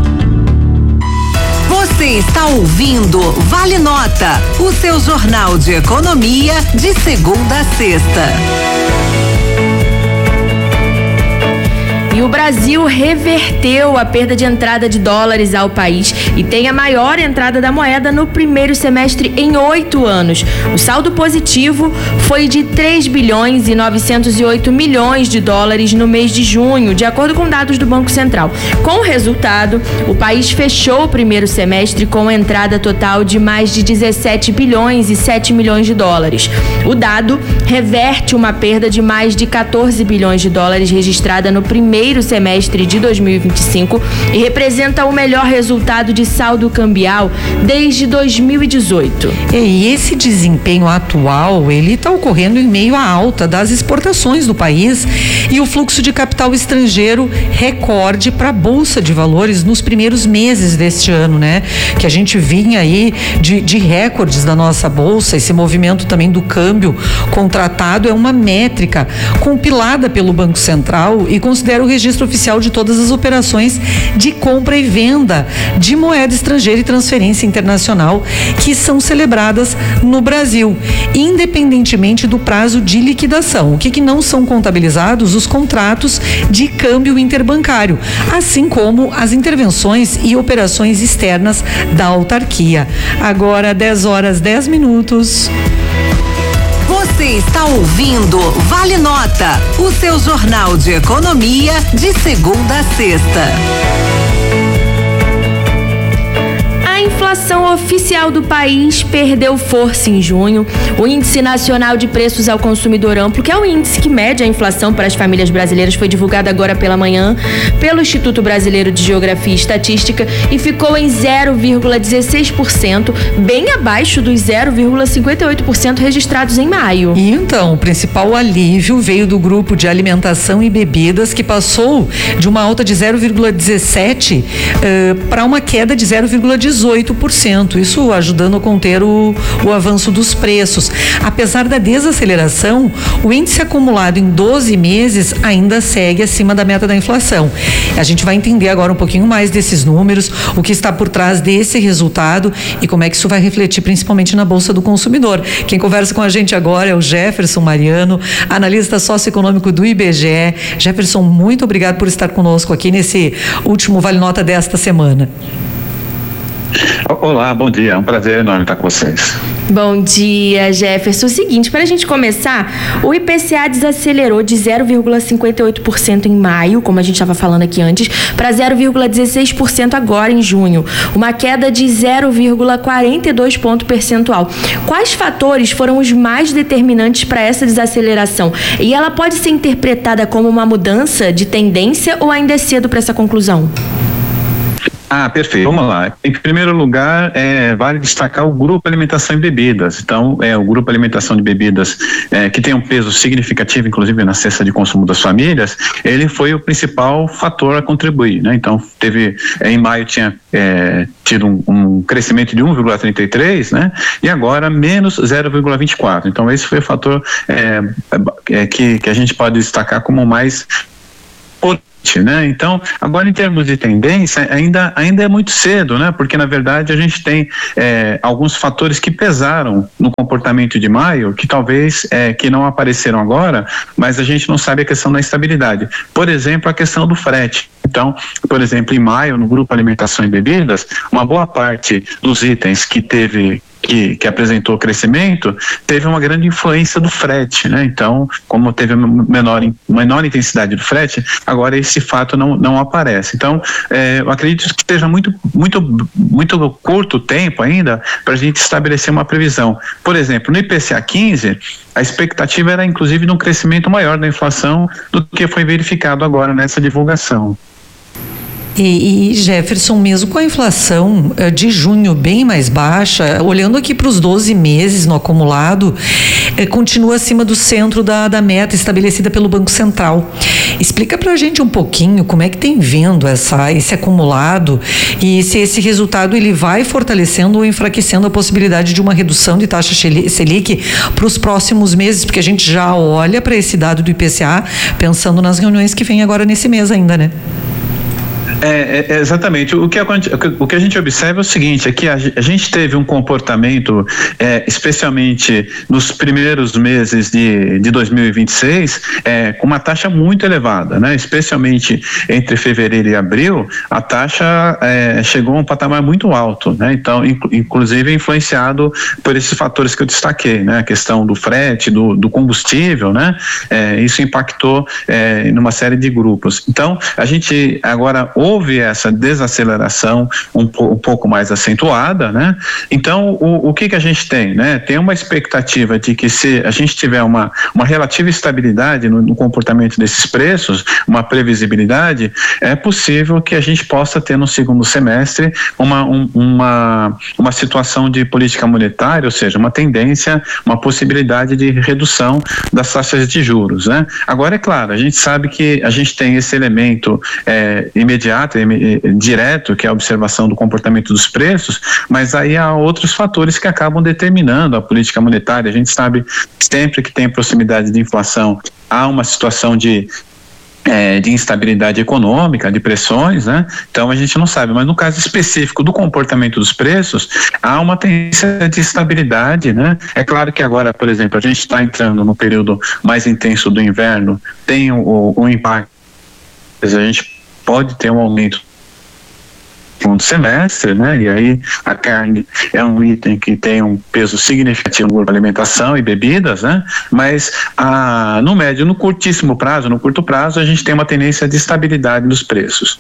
Você está ouvindo Vale Nota, o seu jornal de economia de segunda a sexta. E o Brasil reverteu a perda de entrada de dólares ao país e tem a maior entrada da moeda no primeiro semestre em oito anos. O saldo positivo foi de três bilhões e novecentos e oito milhões de dólares no mês de junho, de acordo com dados do Banco Central. Com o resultado, o país fechou o primeiro semestre com entrada total de mais de dezessete bilhões e sete milhões de dólares. O dado reverte uma perda de mais de quatorze bilhões de dólares registrada no primeiro semestre de dois mil e vinte e cinco e representa o melhor resultado de saldo cambial desde dois mil e dezoito. E esse desempenho atual, ele está ocorrendo em meio à alta das exportações do país e o fluxo de capital estrangeiro recorde para a Bolsa de Valores nos primeiros meses deste ano, né? Que a gente vinha aí de, de recordes da nossa Bolsa. Esse movimento também do câmbio contratado é uma métrica compilada pelo Banco Central e considera o registro oficial de todas as operações de compra e venda de moeda estrangeira e transferência internacional que são celebradas no Brasil, independentemente do prazo de liquidação. O que, que não são contabilizados? Os contratos de câmbio interbancário, assim como as intervenções e operações externas da autarquia. Agora, dez horas, dez minutos. Você está ouvindo Vale Nota, o seu jornal de economia de segunda a sexta. A inflação oficial do país perdeu força em junho. O Índice Nacional de Preços ao Consumidor Amplo, que é o índice que mede a inflação para as famílias brasileiras, foi divulgado agora pela manhã pelo Instituto Brasileiro de Geografia e Estatística e ficou em zero vírgula dezesseis por cento, bem abaixo dos zero vírgula cinquenta e oito por cento registrados em maio. E então, o principal alívio veio do grupo de alimentação e bebidas, que passou de uma alta de zero vírgula dezessete por cento uh, para uma queda de zero vírgula dezoito por cento. Isso ajudando a conter o, o avanço dos preços. Apesar da desaceleração, o índice acumulado em doze meses ainda segue acima da meta da inflação. A gente vai entender agora um pouquinho mais desses números, o que está por trás desse resultado e como é que isso vai refletir principalmente na Bolsa do Consumidor. Quem conversa com a gente agora é o Jefferson Mariano, analista socioeconômico do I B G E. Jefferson, muito obrigado por estar conosco aqui nesse último Vale Nota desta semana. Olá, bom dia, é um prazer enorme estar com vocês. Bom dia, Jefferson. O seguinte, para a gente começar, o I P C A desacelerou de zero vírgula cinquenta e oito por cento em maio, como a gente estava falando aqui antes, para zero vírgula dezesseis por cento agora em junho, uma queda de zero vírgula quarenta e dois ponto percentual. Quais fatores foram os mais determinantes para essa desaceleração? E ela pode ser interpretada como uma mudança de tendência ou ainda é cedo para essa conclusão? Ah, perfeito. Vamos lá. Em primeiro lugar, é, vale destacar o grupo alimentação e bebidas. Então, é o grupo alimentação de bebidas é, que tem um peso significativo, inclusive na cesta de consumo das famílias. Ele foi o principal fator a contribuir, né? Então, teve é, em maio tinha é, tido um, um crescimento de um vírgula trinta e três, né? E agora menos zero vírgula vinte e quatro. Então, esse foi o fator é, é, que, que a gente pode destacar como mais potente. Né? Então, agora em termos de tendência, ainda, ainda é muito cedo, né? Porque na verdade a gente tem é, alguns fatores que pesaram no comportamento de maio, que talvez é, que não apareceram agora, mas a gente não sabe a questão da estabilidade. Por exemplo, a questão do frete. Então, por exemplo, em maio, no grupo alimentação e bebidas, uma boa parte dos itens que teve Que, que apresentou crescimento, teve uma grande influência do frete, né? Então, como teve menor, menor intensidade do frete, agora esse fato não, não aparece. Então, é, eu acredito que esteja muito, muito, muito curto tempo ainda para a gente estabelecer uma previsão. Por exemplo, no I P C A quinze, a expectativa era inclusive de um crescimento maior da inflação do que foi verificado agora nessa divulgação. E, e Jefferson, mesmo com a inflação de junho bem mais baixa, olhando aqui para os doze meses no acumulado, eh, continua acima do centro da, da meta estabelecida pelo Banco Central. Explica para a gente um pouquinho como é que tem vendo essa, esse acumulado e se esse resultado ele vai fortalecendo ou enfraquecendo a possibilidade de uma redução de taxa Selic para os próximos meses, porque a gente já olha para esse dado do I P C A pensando nas reuniões que vem agora nesse mês ainda, né? É, é, exatamente. O que, a, o que a gente observa é o seguinte, é que a, a gente teve um comportamento, é, especialmente nos primeiros meses de, de dois mil e vinte e seis, é, com uma taxa muito elevada, né? Especialmente entre fevereiro e abril, a taxa é, chegou a um patamar muito alto, né? Então, inc, inclusive influenciado por esses fatores que eu destaquei, né? A questão do frete, do, do combustível, né? É, isso impactou é, numa série de grupos. Então, a gente agora houve essa desaceleração um, um pouco mais acentuada, né? Então, o, o que que a gente tem, né? Tem uma expectativa de que se a gente tiver uma, uma relativa estabilidade no, no comportamento desses preços, uma previsibilidade, é possível que a gente possa ter no segundo semestre uma, um, uma, uma situação de política monetária, ou seja, uma tendência, uma possibilidade de redução das taxas de juros, né? Agora, é claro, a gente sabe que a gente tem esse elemento é, imediato, direto, que é a observação do comportamento dos preços, mas aí há outros fatores que acabam determinando a política monetária. A gente sabe que sempre que tem proximidade de inflação, há uma situação de É, de instabilidade econômica, de pressões, né? Então a gente não sabe, mas no caso específico do comportamento dos preços, há uma tendência de estabilidade, né? É claro que agora, por exemplo, a gente está entrando no período mais intenso do inverno, tem o, o, o impacto, a gente pode ter um aumento no segundo semestre, né? E aí a carne é um item que tem um peso significativo na alimentação e bebidas, né? Mas a, no médio, no curtíssimo prazo, no curto prazo, a gente tem uma tendência de estabilidade dos preços.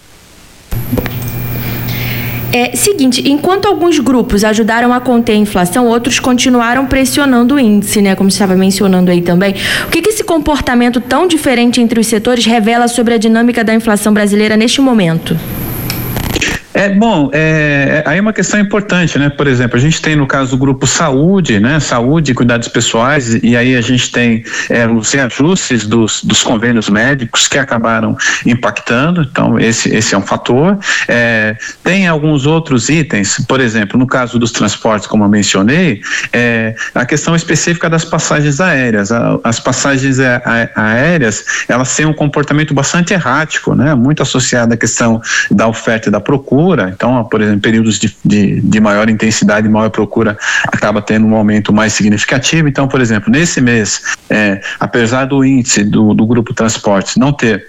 É, seguinte, enquanto alguns grupos ajudaram a conter a inflação, outros continuaram pressionando o índice, né? Como você estava mencionando aí também. O que que esse comportamento tão diferente entre os setores revela sobre a dinâmica da inflação brasileira neste momento? É bom, é, aí é uma questão importante, né? Por exemplo, a gente tem no caso do grupo saúde, né? Saúde e cuidados pessoais, e aí a gente tem é, os reajustes dos, dos convênios médicos que acabaram impactando, então esse, esse é um fator. É, tem alguns outros itens, por exemplo, no caso dos transportes, como eu mencionei, é, a questão específica das passagens aéreas. As passagens aéreas, elas têm um comportamento bastante errático, né? Muito associado à questão da oferta e da procura. Então, por exemplo, períodos de, de, de maior intensidade, maior procura, acaba tendo um aumento mais significativo. Então, por exemplo, nesse mês, é, apesar do índice do, do grupo transportes não ter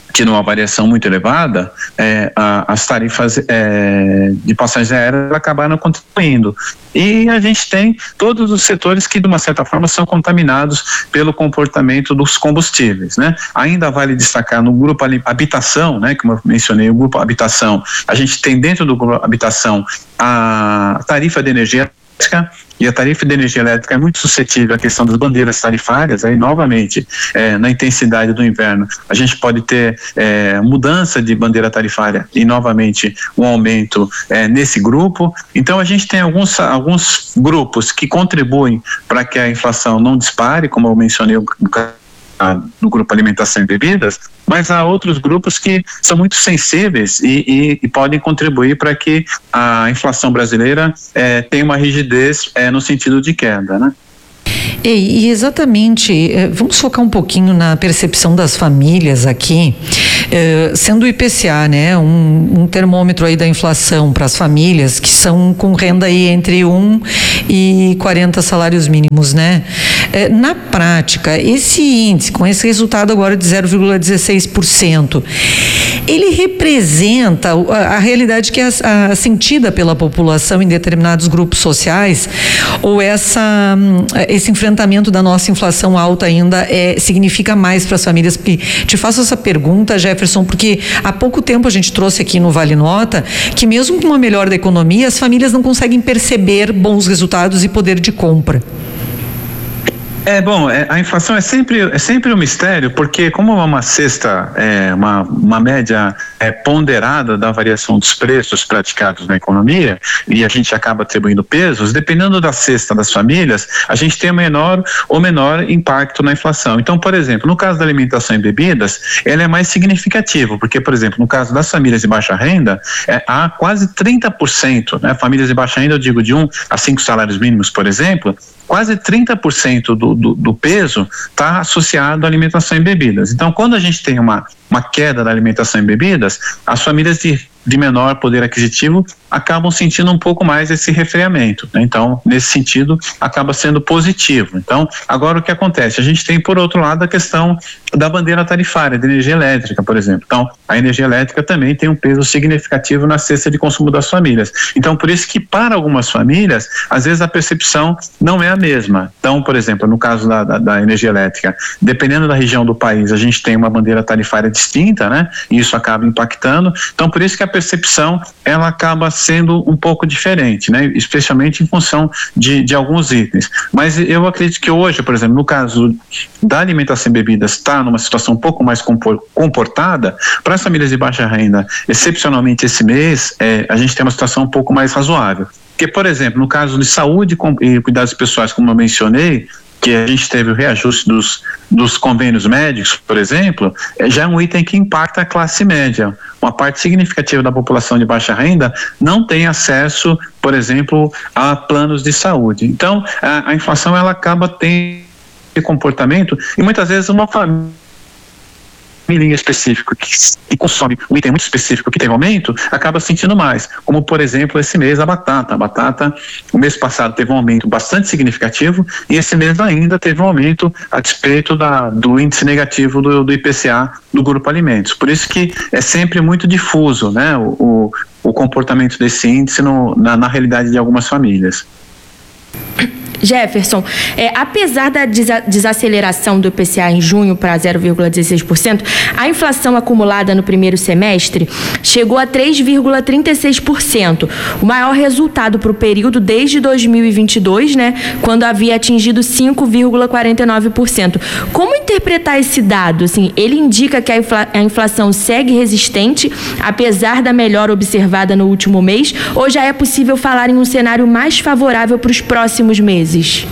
tido uma variação muito elevada, é, a, as tarifas é, de passagens aéreas acabaram contribuindo. E a gente tem todos os setores que, de uma certa forma, são contaminados pelo comportamento dos combustíveis, né? Ainda vale destacar no grupo habitação, né? Como eu mencionei, o grupo habitação, a gente tem dentro do grupo habitação a tarifa de energia elétrica, e a tarifa de energia elétrica é muito suscetível à questão das bandeiras tarifárias. Aí, novamente, é, na intensidade do inverno, a gente pode ter é, mudança de bandeira tarifária e, novamente, um aumento é, nesse grupo. Então, a gente tem alguns, alguns grupos que contribuem para que a inflação não dispare, como eu mencionei no do grupo alimentação e bebidas, mas há outros grupos que são muito sensíveis e, e, e podem contribuir para que a inflação brasileira é, tenha uma rigidez é, no sentido de queda, né? E, e exatamente, vamos focar um pouquinho na percepção das famílias aqui, eh, sendo o I P C A, né, um, um termômetro aí da inflação para as famílias que são com renda aí entre um e quarenta salários mínimos, né? Eh, na prática, esse índice, com esse resultado agora de zero vírgula dezesseis por cento, ele representa a, a realidade que é a, a sentida pela população em determinados grupos sociais, ou essa, esse enfrentamento da nossa inflação alta ainda é, significa mais para as famílias? Porque te faço essa pergunta, Jefferson, porque há pouco tempo a gente trouxe aqui no Vale Nota que mesmo com uma melhora da economia, as famílias não conseguem perceber bons resultados e poder de compra. É bom, é, a inflação é sempre, é sempre um mistério, porque como é uma cesta, é, uma, uma média é, ponderada da variação dos preços praticados na economia, e a gente acaba atribuindo pesos, dependendo da cesta das famílias, a gente tem menor ou menor impacto na inflação. Então, por exemplo, no caso da alimentação e bebidas, ela é mais significativo, porque, por exemplo, no caso das famílias de baixa renda, é, há quase trinta por cento, né? Famílias de baixa renda, eu digo de um a cinco salários mínimos, por exemplo, quase trinta por cento do, do, do peso está associado à alimentação e bebidas. Então, quando a gente tem uma, uma queda da alimentação e bebidas, as famílias de, de menor poder aquisitivo acabam sentindo um pouco mais esse refriamento, né? Então, nesse sentido, acaba sendo positivo. Então, agora o que acontece? A gente tem, por outro lado, a questão da bandeira tarifária, da energia elétrica, por exemplo. Então, a energia elétrica também tem um peso significativo na cesta de consumo das famílias. Então, por isso que, para algumas famílias, às vezes a percepção não é a mesma. Então, por exemplo, no caso da, da, da energia elétrica, dependendo da região do país, a gente tem uma bandeira tarifária distinta, né? E isso acaba impactando. Então, por isso que a percepção, ela acaba sendo um pouco diferente, né? Especialmente em função de, de alguns itens. Mas eu acredito que hoje, por exemplo, no caso da alimentação e bebidas, está numa situação um pouco mais comportada. Para as famílias de baixa renda, excepcionalmente esse mês, é, a gente tem uma situação um pouco mais razoável. Porque, por exemplo, no caso de saúde e cuidados pessoais, como eu mencionei, que a gente teve o reajuste dos, dos convênios médicos, por exemplo, é já um item que impacta a classe média. Uma parte significativa da população de baixa renda não tem acesso, por exemplo, a planos de saúde. Então, a, a inflação, ela acaba tendo esse comportamento, e muitas vezes uma família específico que, que consome um item muito específico que tem aumento, acaba sentindo mais, como por exemplo esse mês a batata. A batata, o mês passado teve um aumento bastante significativo e esse mês ainda teve um aumento a despeito da, do índice negativo do, do I P C A do grupo alimentos. Por isso que é sempre muito difuso, né, o, o, o comportamento desse índice no, na, na realidade de algumas famílias. Jefferson, é, apesar da desa- desaceleração do I P C A em junho para zero vírgula dezesseis por cento, a inflação acumulada no primeiro semestre chegou a três vírgula trinta e seis por cento, o maior resultado para o período desde dois mil e vinte e dois, né, quando havia atingido cinco vírgula quarenta e nove por cento. Como interpretar esse dado? Assim, ele indica que a, infla- a inflação segue resistente, apesar da melhora observada no último mês, ou já é possível falar em um cenário mais favorável para os próximos meses?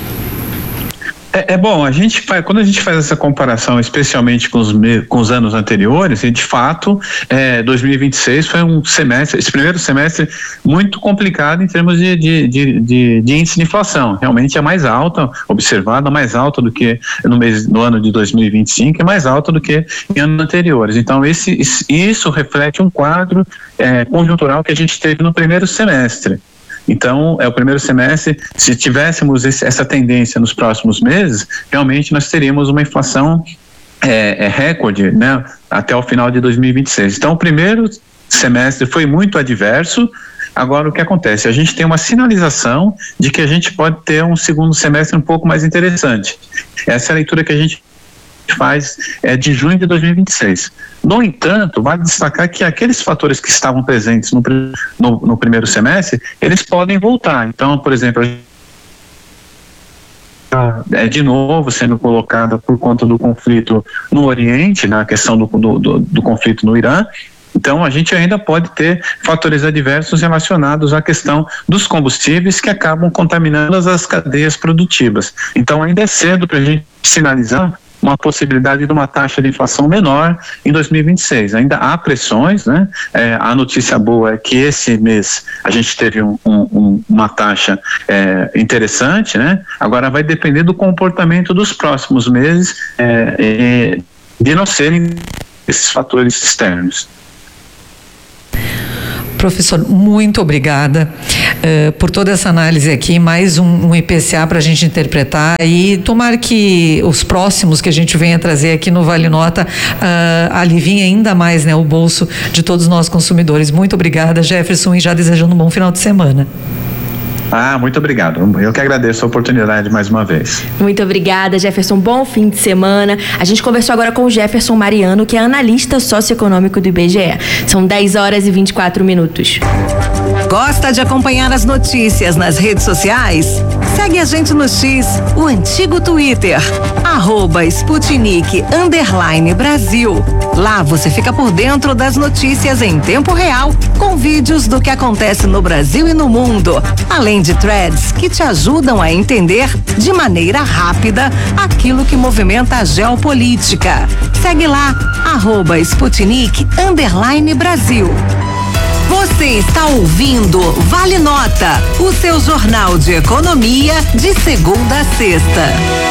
É, é bom, a gente faz, quando a gente faz essa comparação, especialmente com os, me, com os anos anteriores, e de fato, é, dois mil e vinte e seis foi um semestre, esse primeiro semestre muito complicado em termos de, de, de, de, de índice de inflação. Realmente é mais alta, observada, mais alta do que no, mês, no ano de dois mil e vinte e cinco, é mais alta do que em anos anteriores. Então, esse, isso reflete um quadro é, conjuntural que a gente teve no primeiro semestre. Então, é o primeiro semestre, se tivéssemos esse, essa tendência nos próximos meses, realmente nós teríamos uma inflação é, é recorde, né, até o final de dois mil e vinte e seis. Então, o primeiro semestre foi muito adverso. Agora, o que acontece? A gente tem uma sinalização de que a gente pode ter um segundo semestre um pouco mais interessante. Essa é a leitura que a gente faz é, de junho de dois mil e vinte e seis. No entanto, vale destacar que aqueles fatores que estavam presentes no, no, no primeiro semestre, eles podem voltar. Então, por exemplo, a gente é de novo sendo colocada por conta do conflito no Oriente, na questão do, do, do, do conflito no Irã. Então, a gente ainda pode ter fatores adversos relacionados à questão dos combustíveis que acabam contaminando as cadeias produtivas. Então, ainda é cedo para a gente sinalizar uma possibilidade de uma taxa de inflação menor em dois mil e vinte e seis. Ainda há pressões, né? É, a notícia boa é que esse mês a gente teve um, um, uma taxa é, interessante, né? Agora vai depender do comportamento dos próximos meses é, é, de não serem esses fatores externos. Professor, muito obrigada uh, por toda essa análise aqui, mais um, um I P C A para a gente interpretar e tomara que os próximos que a gente venha trazer aqui no Vale Nota uh, aliviem ainda mais, né, o bolso de todos nós consumidores. Muito obrigada, Jefferson, e já desejando um bom final de semana. Ah, muito obrigado. Eu que agradeço a oportunidade mais uma vez. Muito obrigada, Jefferson. Bom fim de semana. A gente conversou agora com o Jefferson Mariano, que é analista socioeconômico do I B G E. São dez horas e vinte e quatro minutos. Gosta de acompanhar as notícias nas redes sociais? Segue a gente no X, o antigo Twitter, arroba Sputnik underline Brasil. Lá você fica por dentro das notícias em tempo real, com vídeos do que acontece no Brasil e no mundo, além de threads que te ajudam a entender de maneira rápida aquilo que movimenta a geopolítica. Segue lá, arroba Sputnik underline Brasil. Você está ouvindo Vale Nota, o seu jornal de economia de segunda a sexta.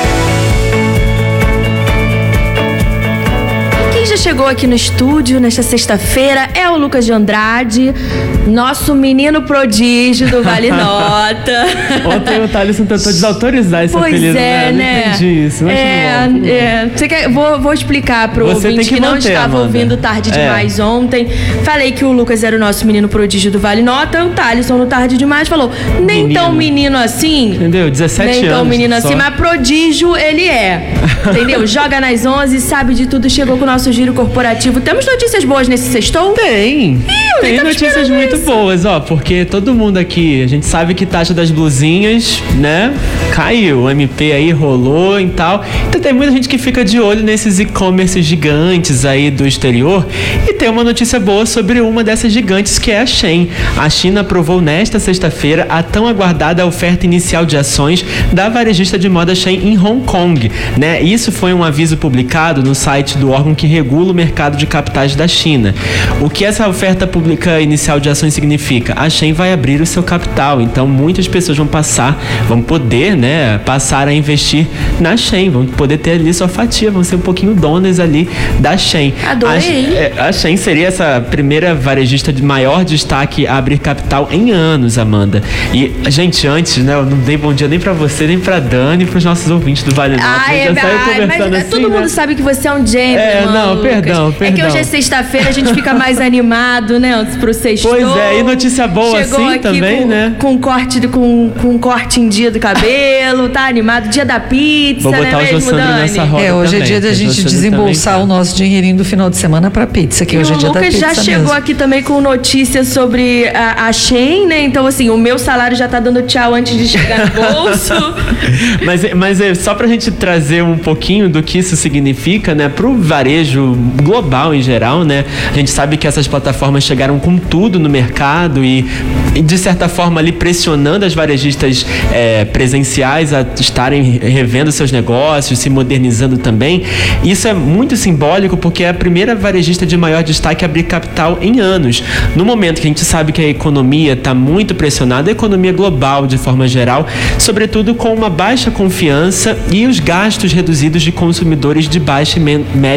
Quem já chegou aqui no estúdio nesta sexta-feira é o Lucas de Andrade, nosso menino prodígio do Vale Nota. Ontem o Thaleson tentou desautorizar esse pois apelido, é, né? né? Não entendi isso. Mas é, bom, é, você quer, vou, vou explicar pro Você ouvinte tem que que não manter, estava Amanda. ouvindo tarde É. demais ontem. Falei que o Lucas era o nosso menino prodígio do Vale Nota. O Thaleson no tarde demais falou, nem Menino. tão menino assim. Entendeu? dezessete Nem anos. tão menino só. assim, mas prodígio ele é. Entendeu? Joga nas onze, sabe de tudo, chegou com o nosso giro corporativo. Temos notícias boas nesse sextou? Tem. Ih, eu nem Tem tava notícias esperando muito isso. boas, ó, porque todo mundo aqui, a gente sabe que taxa das blusinhas, né, caiu, o M P aí rolou e tal. Então tem muita gente que fica de olho nesses e-commerce gigantes aí do exterior. E tem uma notícia boa sobre uma dessas gigantes, que é a Shein. A China aprovou nesta sexta-feira a tão aguardada oferta inicial de ações da varejista de moda Shein em Hong Kong, né? Isso foi um aviso publicado no site do órgão que regula o mercado de capitais da China. O que essa oferta pública inicial de ações significa? A Shein vai abrir o seu capital, então muitas pessoas vão passar, vão poder, né, passar a investir na Shein, vão poder ter ali sua fatia, vão ser um pouquinho donas ali da Shein. Adorei. A, a Shein seria essa primeira varejista de maior destaque a abrir capital em anos, Amanda. E, gente, antes, né, eu não dei bom dia nem pra você, nem pra Dani, e pros nossos ouvintes do Vale Nota. Ai, é, já saiu ai, conversando mas assim, todo né? mundo sabe que você é um gentleman, É, não, Lucas. perdão, É que perdão. hoje é sexta-feira, a gente fica mais animado, né, pro sextou. Pois é, e notícia boa Chegou assim aqui também, com, né? Com corte, de- com, com corte em dia do cabelo, tá animado, dia da pizza, Vou botar né o mesmo, Jossandro Dani? nessa roda. É, hoje também, é dia da que a gente Jossandro desembolsar também o nosso dinheirinho do final de semana para pizza, que E hoje é o dia da Lucas pizza já chegou mesmo. aqui também com notícias sobre a, a Shein, né? Então, assim, o meu salário já tá dando tchau antes de chegar no bolso. Mas, mas é só pra gente trazer um pouquinho do que isso significa, né, pro varejo global em geral, né? A gente sabe que essas plataformas chegaram com tudo no mercado e, e de certa forma ali pressionando as varejistas é, presenciais a estarem revendo seus negócios, se modernizando também. Isso é muito simbólico porque é a primeira varejista de maior destaque a abrir capital em anos. No momento que a gente sabe que a economia está muito pressionada, a economia global de forma geral, sobretudo com uma baixa confiança e os gastos reduzidos de consumidores de baixa e men- média renda.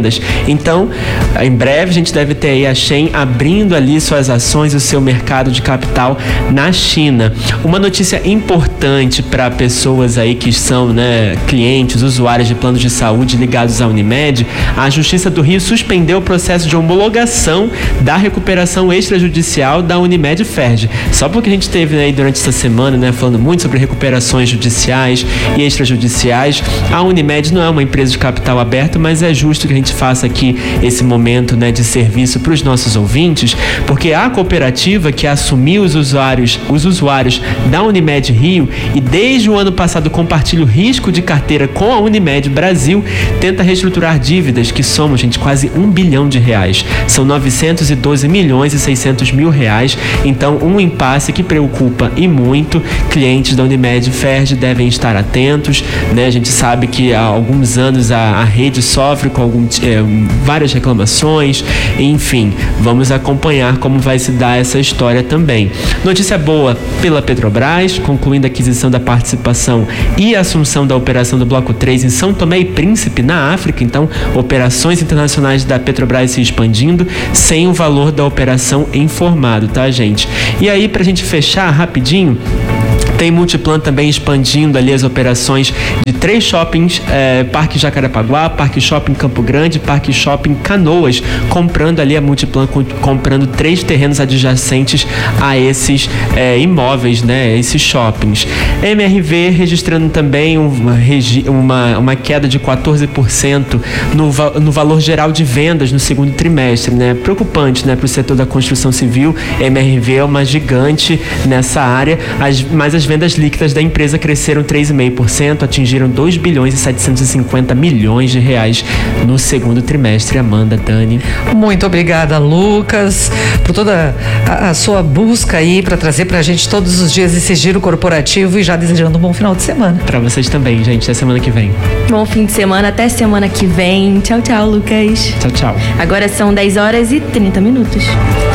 vendas. Então, em breve a gente deve ter aí a Shein abrindo ali suas ações, o seu mercado de capital na China. Uma notícia importante para pessoas aí que são, né, clientes, usuários de planos de saúde ligados à Unimed: a Justiça do Rio suspendeu o processo de homologação da recuperação extrajudicial da Unimed Ferj. Só porque a gente teve aí, né, durante essa semana, né, falando muito sobre recuperações judiciais e extrajudiciais, a Unimed não é uma empresa de capital aberto, mas é justo que a gente faça aqui esse momento, né, de serviço para os nossos ouvintes, porque a cooperativa que assumiu os usuários, os usuários da Unimed Rio e desde o ano passado compartilha o risco de carteira com a Unimed Brasil, tenta reestruturar dívidas que somam, gente, quase um bilhão de reais. São novecentos e doze milhões e seiscentos mil reais. Então, um impasse que preocupa e muito. Clientes da Unimed Ferj devem estar atentos, né? A gente sabe que há alguns anos a, a rede sofre com algum, é, várias reclamações. Enfim, vamos acompanhar como vai se dar essa história também. Notícia boa pela Petrobras, concluindo a aquisição da participação e a assunção da operação do Bloco três em São Tomé e Príncipe, na África. Então, operações internacionais da Petrobras se expandindo sem o valor da operação informado, tá, gente? E aí, pra gente fechar rapidinho, tem Multiplan também expandindo ali as operações de três shoppings, é, Parque Jacarepaguá, Parque Shopping Campo Grande, Parque Shopping Canoas, comprando ali a Multiplan, comprando três terrenos adjacentes a esses é, imóveis, né, esses shoppings. M R V registrando também uma, uma, uma queda de quatorze por cento no, no valor geral de vendas no segundo trimestre, né, preocupante, né, para o setor da construção civil. M R V é uma gigante nessa área, as, mas as vendas líquidas da empresa cresceram três vírgula cinco por cento, atingiram dois bilhões e setecentos e cinquenta milhões de reais no segundo trimestre. Amanda, Dani. Muito obrigada, Lucas, por toda a, a sua busca aí para trazer pra gente todos os dias esse giro corporativo, e já desejando um bom final de semana. Para vocês também, gente, até semana que vem. Bom fim de semana, até semana que vem. Tchau, tchau, Lucas. Tchau, tchau. Agora são dez horas e trinta minutos.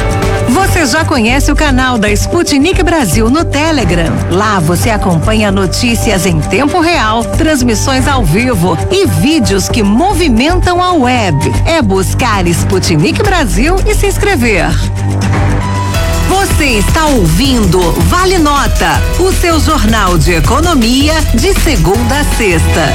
Você já conhece o canal da Sputnik Brasil no Telegram? Lá você acompanha notícias em tempo real, transmissões ao vivo e vídeos que movimentam a web. É buscar Sputnik Brasil e se inscrever. Você está ouvindo Vale Nota, o seu jornal de economia de segunda a sexta.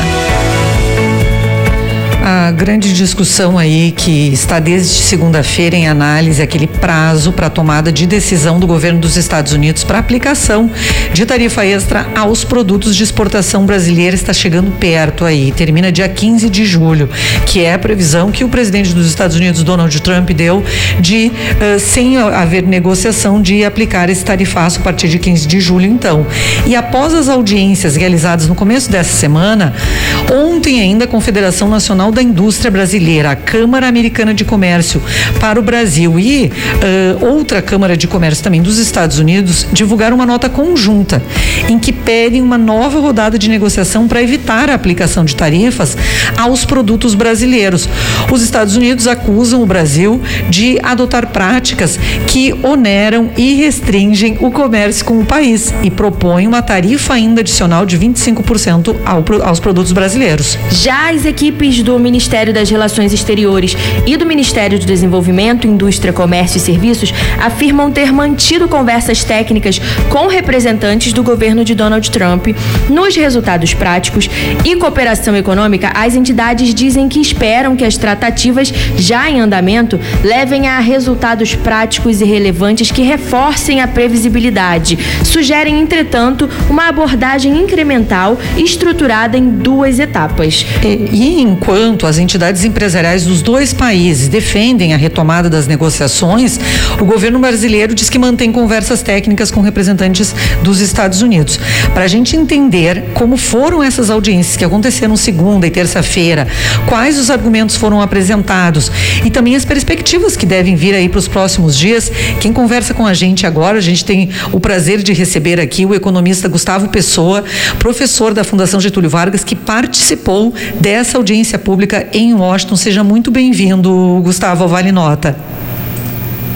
A grande discussão aí que está desde segunda-feira em análise é aquele prazo para a tomada de decisão do governo dos Estados Unidos para aplicação de tarifa extra aos produtos de exportação brasileira está chegando perto aí, termina dia quinze de julho, que é a previsão que o presidente dos Estados Unidos, Donald Trump, deu de, uh, sem haver negociação, de aplicar esse tarifaço a partir de quinze de julho, então. E após as audiências realizadas no começo dessa semana, ontem ainda a Confederação Nacional da Indústria Brasileira, a Câmara Americana de Comércio para o Brasil e uh, outra Câmara de Comércio também dos Estados Unidos divulgaram uma nota conjunta em que pedem uma nova rodada de negociação para evitar a aplicação de tarifas aos produtos brasileiros. Os Estados Unidos acusam o Brasil de adotar práticas que oneram e restringem o comércio com o país e propõem uma tarifa ainda adicional de vinte e cinco por cento ao, aos produtos brasileiros. Já as equipes do Ministério das Relações Exteriores e do Ministério do Desenvolvimento, Indústria, Comércio e Serviços afirmam ter mantido conversas técnicas com representantes do governo de Donald Trump. Nos resultados práticos e cooperação econômica, as entidades dizem que esperam que as tratativas já em andamento levem a resultados práticos e relevantes que reforcem a previsibilidade. Sugerem, entretanto, uma abordagem incremental estruturada em duas etapas. E, e enquanto as entidades empresariais dos dois países defendem a retomada das negociações, o governo brasileiro diz que mantém conversas técnicas com representantes dos Estados Unidos. Para a gente entender como foram essas audiências que aconteceram segunda e terça-feira, quais os argumentos foram apresentados e também as perspectivas que devem vir aí para os próximos dias, quem conversa com a gente agora, a gente tem o prazer de receber aqui o economista Gustavo Pessoa, professor da Fundação Getúlio Vargas, que participou dessa audiência pública em Washington. Seja muito bem-vindo, Gustavo, ao Vale Nota.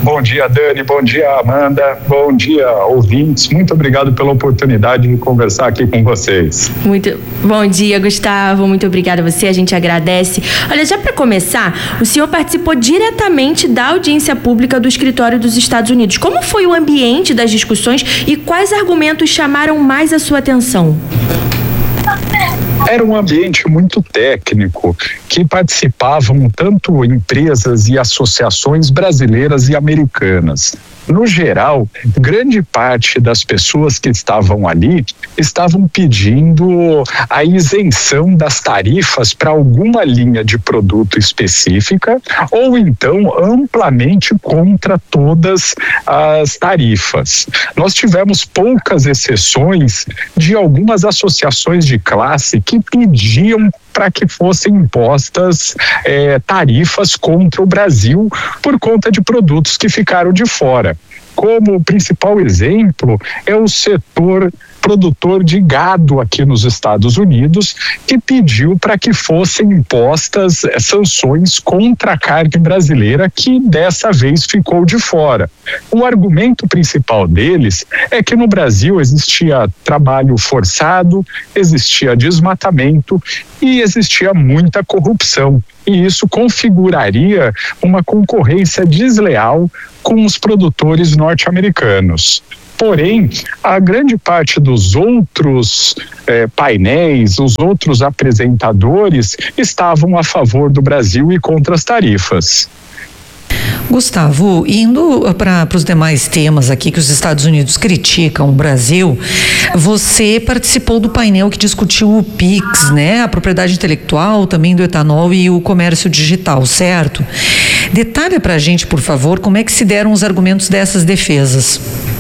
Bom dia, Dani, bom dia, Amanda, bom dia, ouvintes. Muito obrigado pela oportunidade de conversar aqui com vocês. Muito bom dia, Gustavo, muito obrigada a você, a gente agradece. Olha, já para começar, o senhor participou diretamente da audiência pública do Escritório dos Estados Unidos. Como foi o ambiente das discussões e quais argumentos chamaram mais a sua atenção? Era um ambiente muito técnico, que participavam tanto empresas e associações brasileiras e americanas. No geral, grande parte das pessoas que estavam ali estavam pedindo a isenção das tarifas para alguma linha de produto específica ou então amplamente contra todas as tarifas. Nós tivemos poucas exceções de algumas associações de classe que pediam para que fossem impostas eh, tarifas contra o Brasil por conta de produtos que ficaram de fora. Como o principal exemplo é o setor produtor de gado aqui nos Estados Unidos, que pediu para que fossem impostas sanções contra a carne brasileira, que dessa vez ficou de fora. O argumento principal deles é que no Brasil existia trabalho forçado, existia desmatamento e existia muita corrupção. E isso configuraria uma concorrência desleal com os produtores norte-americanos. Porém, a grande parte dos outros eh, painéis, os outros apresentadores, estavam a favor do Brasil e contra as tarifas. Gustavo, indo para os demais temas aqui que os Estados Unidos criticam o Brasil, você participou do painel que discutiu o Pix, né? A propriedade intelectual, também do etanol e o comércio digital, certo? Detalha para a gente, por favor, como é que se deram os argumentos dessas defesas.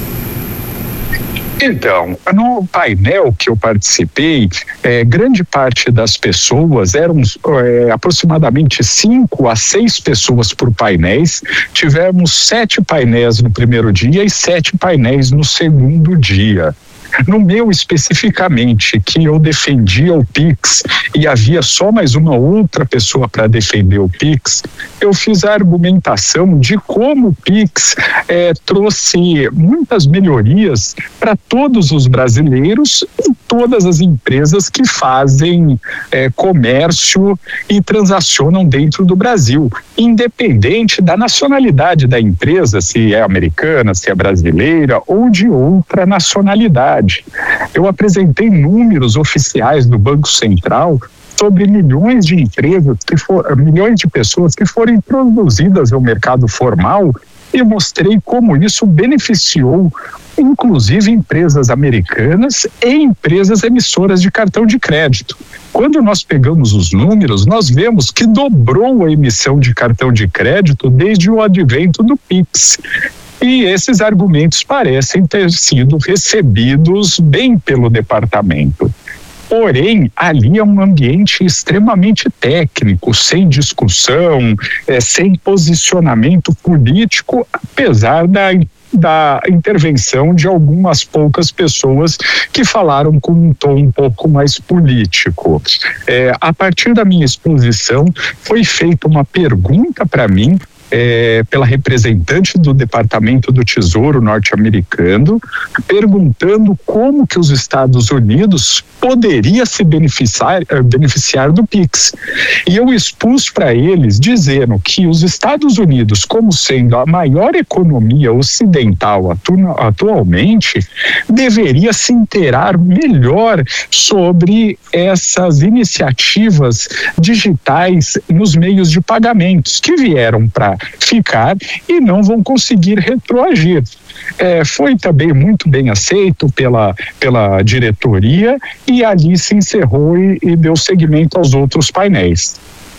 Então, no painel que eu participei, eh, grande parte das pessoas, eram eh, aproximadamente cinco a seis pessoas por painéis. Tivemos sete painéis no primeiro dia e sete painéis no segundo dia. No meu especificamente, que eu defendia o Pix e havia só mais uma outra pessoa para defender o Pix, eu fiz a argumentação de como o Pix eh, trouxe muitas melhorias para todos os brasileiros e todas as empresas que fazem eh, comércio e transacionam dentro do Brasil, independente da nacionalidade da empresa, se é americana, se é brasileira ou de outra nacionalidade. Eu apresentei números oficiais do Banco Central sobre milhões de empresas, que for, milhões de pessoas que foram introduzidas ao mercado formal e mostrei como isso beneficiou inclusive empresas americanas e empresas emissoras de cartão de crédito. Quando nós pegamos os números, nós vemos que dobrou a emissão de cartão de crédito desde o advento do Pix. E esses argumentos parecem ter sido recebidos bem pelo departamento. Porém, ali é um ambiente extremamente técnico, sem discussão, é, sem posicionamento político, apesar da da intervenção de algumas poucas pessoas que falaram com um tom um pouco mais político. É, a partir da minha exposição, foi feita uma pergunta para mim, É, pela representante do Departamento do Tesouro norte-americano, perguntando como que os Estados Unidos poderia se beneficiar, beneficiar do Pix. E eu expus para eles dizendo que os Estados Unidos, como sendo a maior economia ocidental atu- atualmente, deveria se inteirar melhor sobre essas iniciativas digitais nos meios de pagamentos que vieram para ficar e não vão conseguir retroagir. É, foi também muito bem aceito pela, pela diretoria e ali se encerrou e, e deu seguimento aos outros painéis.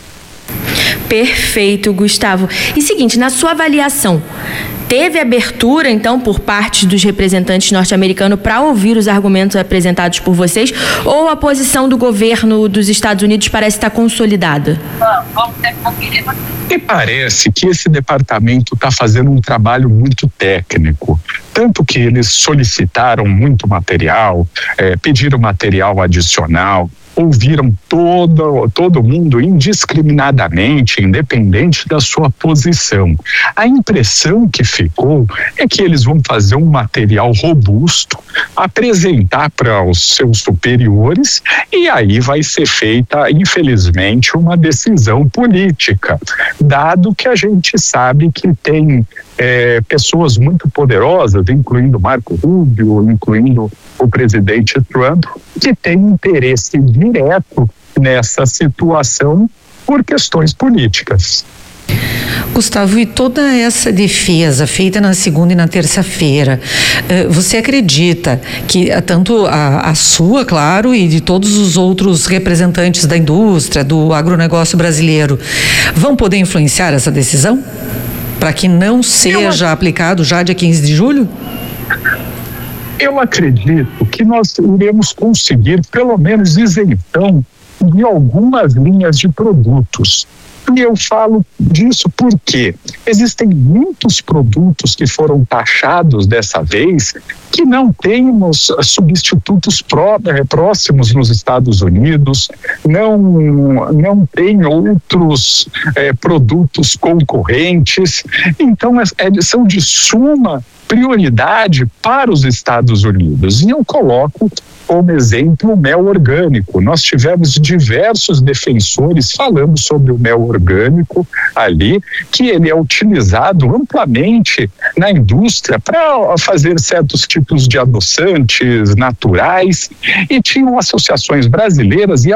Perfeito, Gustavo. E seguinte, na sua avaliação, teve abertura, então, por parte dos representantes norte-americanos para ouvir os argumentos apresentados por vocês, ou a posição do governo dos Estados Unidos parece estar consolidada? Me parece que esse departamento está fazendo um trabalho muito técnico, tanto que eles solicitaram muito material, eh, pediram material adicional. ouviram todo, todo mundo indiscriminadamente, independente da sua posição. A impressão que ficou é que eles vão fazer um material robusto, apresentar para os seus superiores e aí vai ser feita, infelizmente, uma decisão política, dado que a gente sabe que tem é, pessoas muito poderosas, incluindo Marco Rubio, incluindo o presidente Trump, que tem interesse direto nessa situação por questões políticas. Gustavo, e toda essa defesa feita na segunda e na terça-feira, você acredita que tanto a, a sua, claro, e de todos os outros representantes da indústria, do agronegócio brasileiro, vão poder influenciar essa decisão? Para que não seja aplicado já dia quinze de julho? Eu acredito que nós iremos conseguir pelo menos isenção de algumas linhas de produtos. E eu falo disso porque existem muitos produtos que foram taxados dessa vez que não temos substitutos pró, próximos nos Estados Unidos, não, não tem outros é, produtos concorrentes, então é, são de suma prioridade para os Estados Unidos. E eu coloco como exemplo o mel orgânico. Nós tivemos diversos defensores falando sobre o mel orgânico ali, que ele é utilizado amplamente na indústria para fazer certos tipos de adoçantes naturais, e tinham associações brasileiras e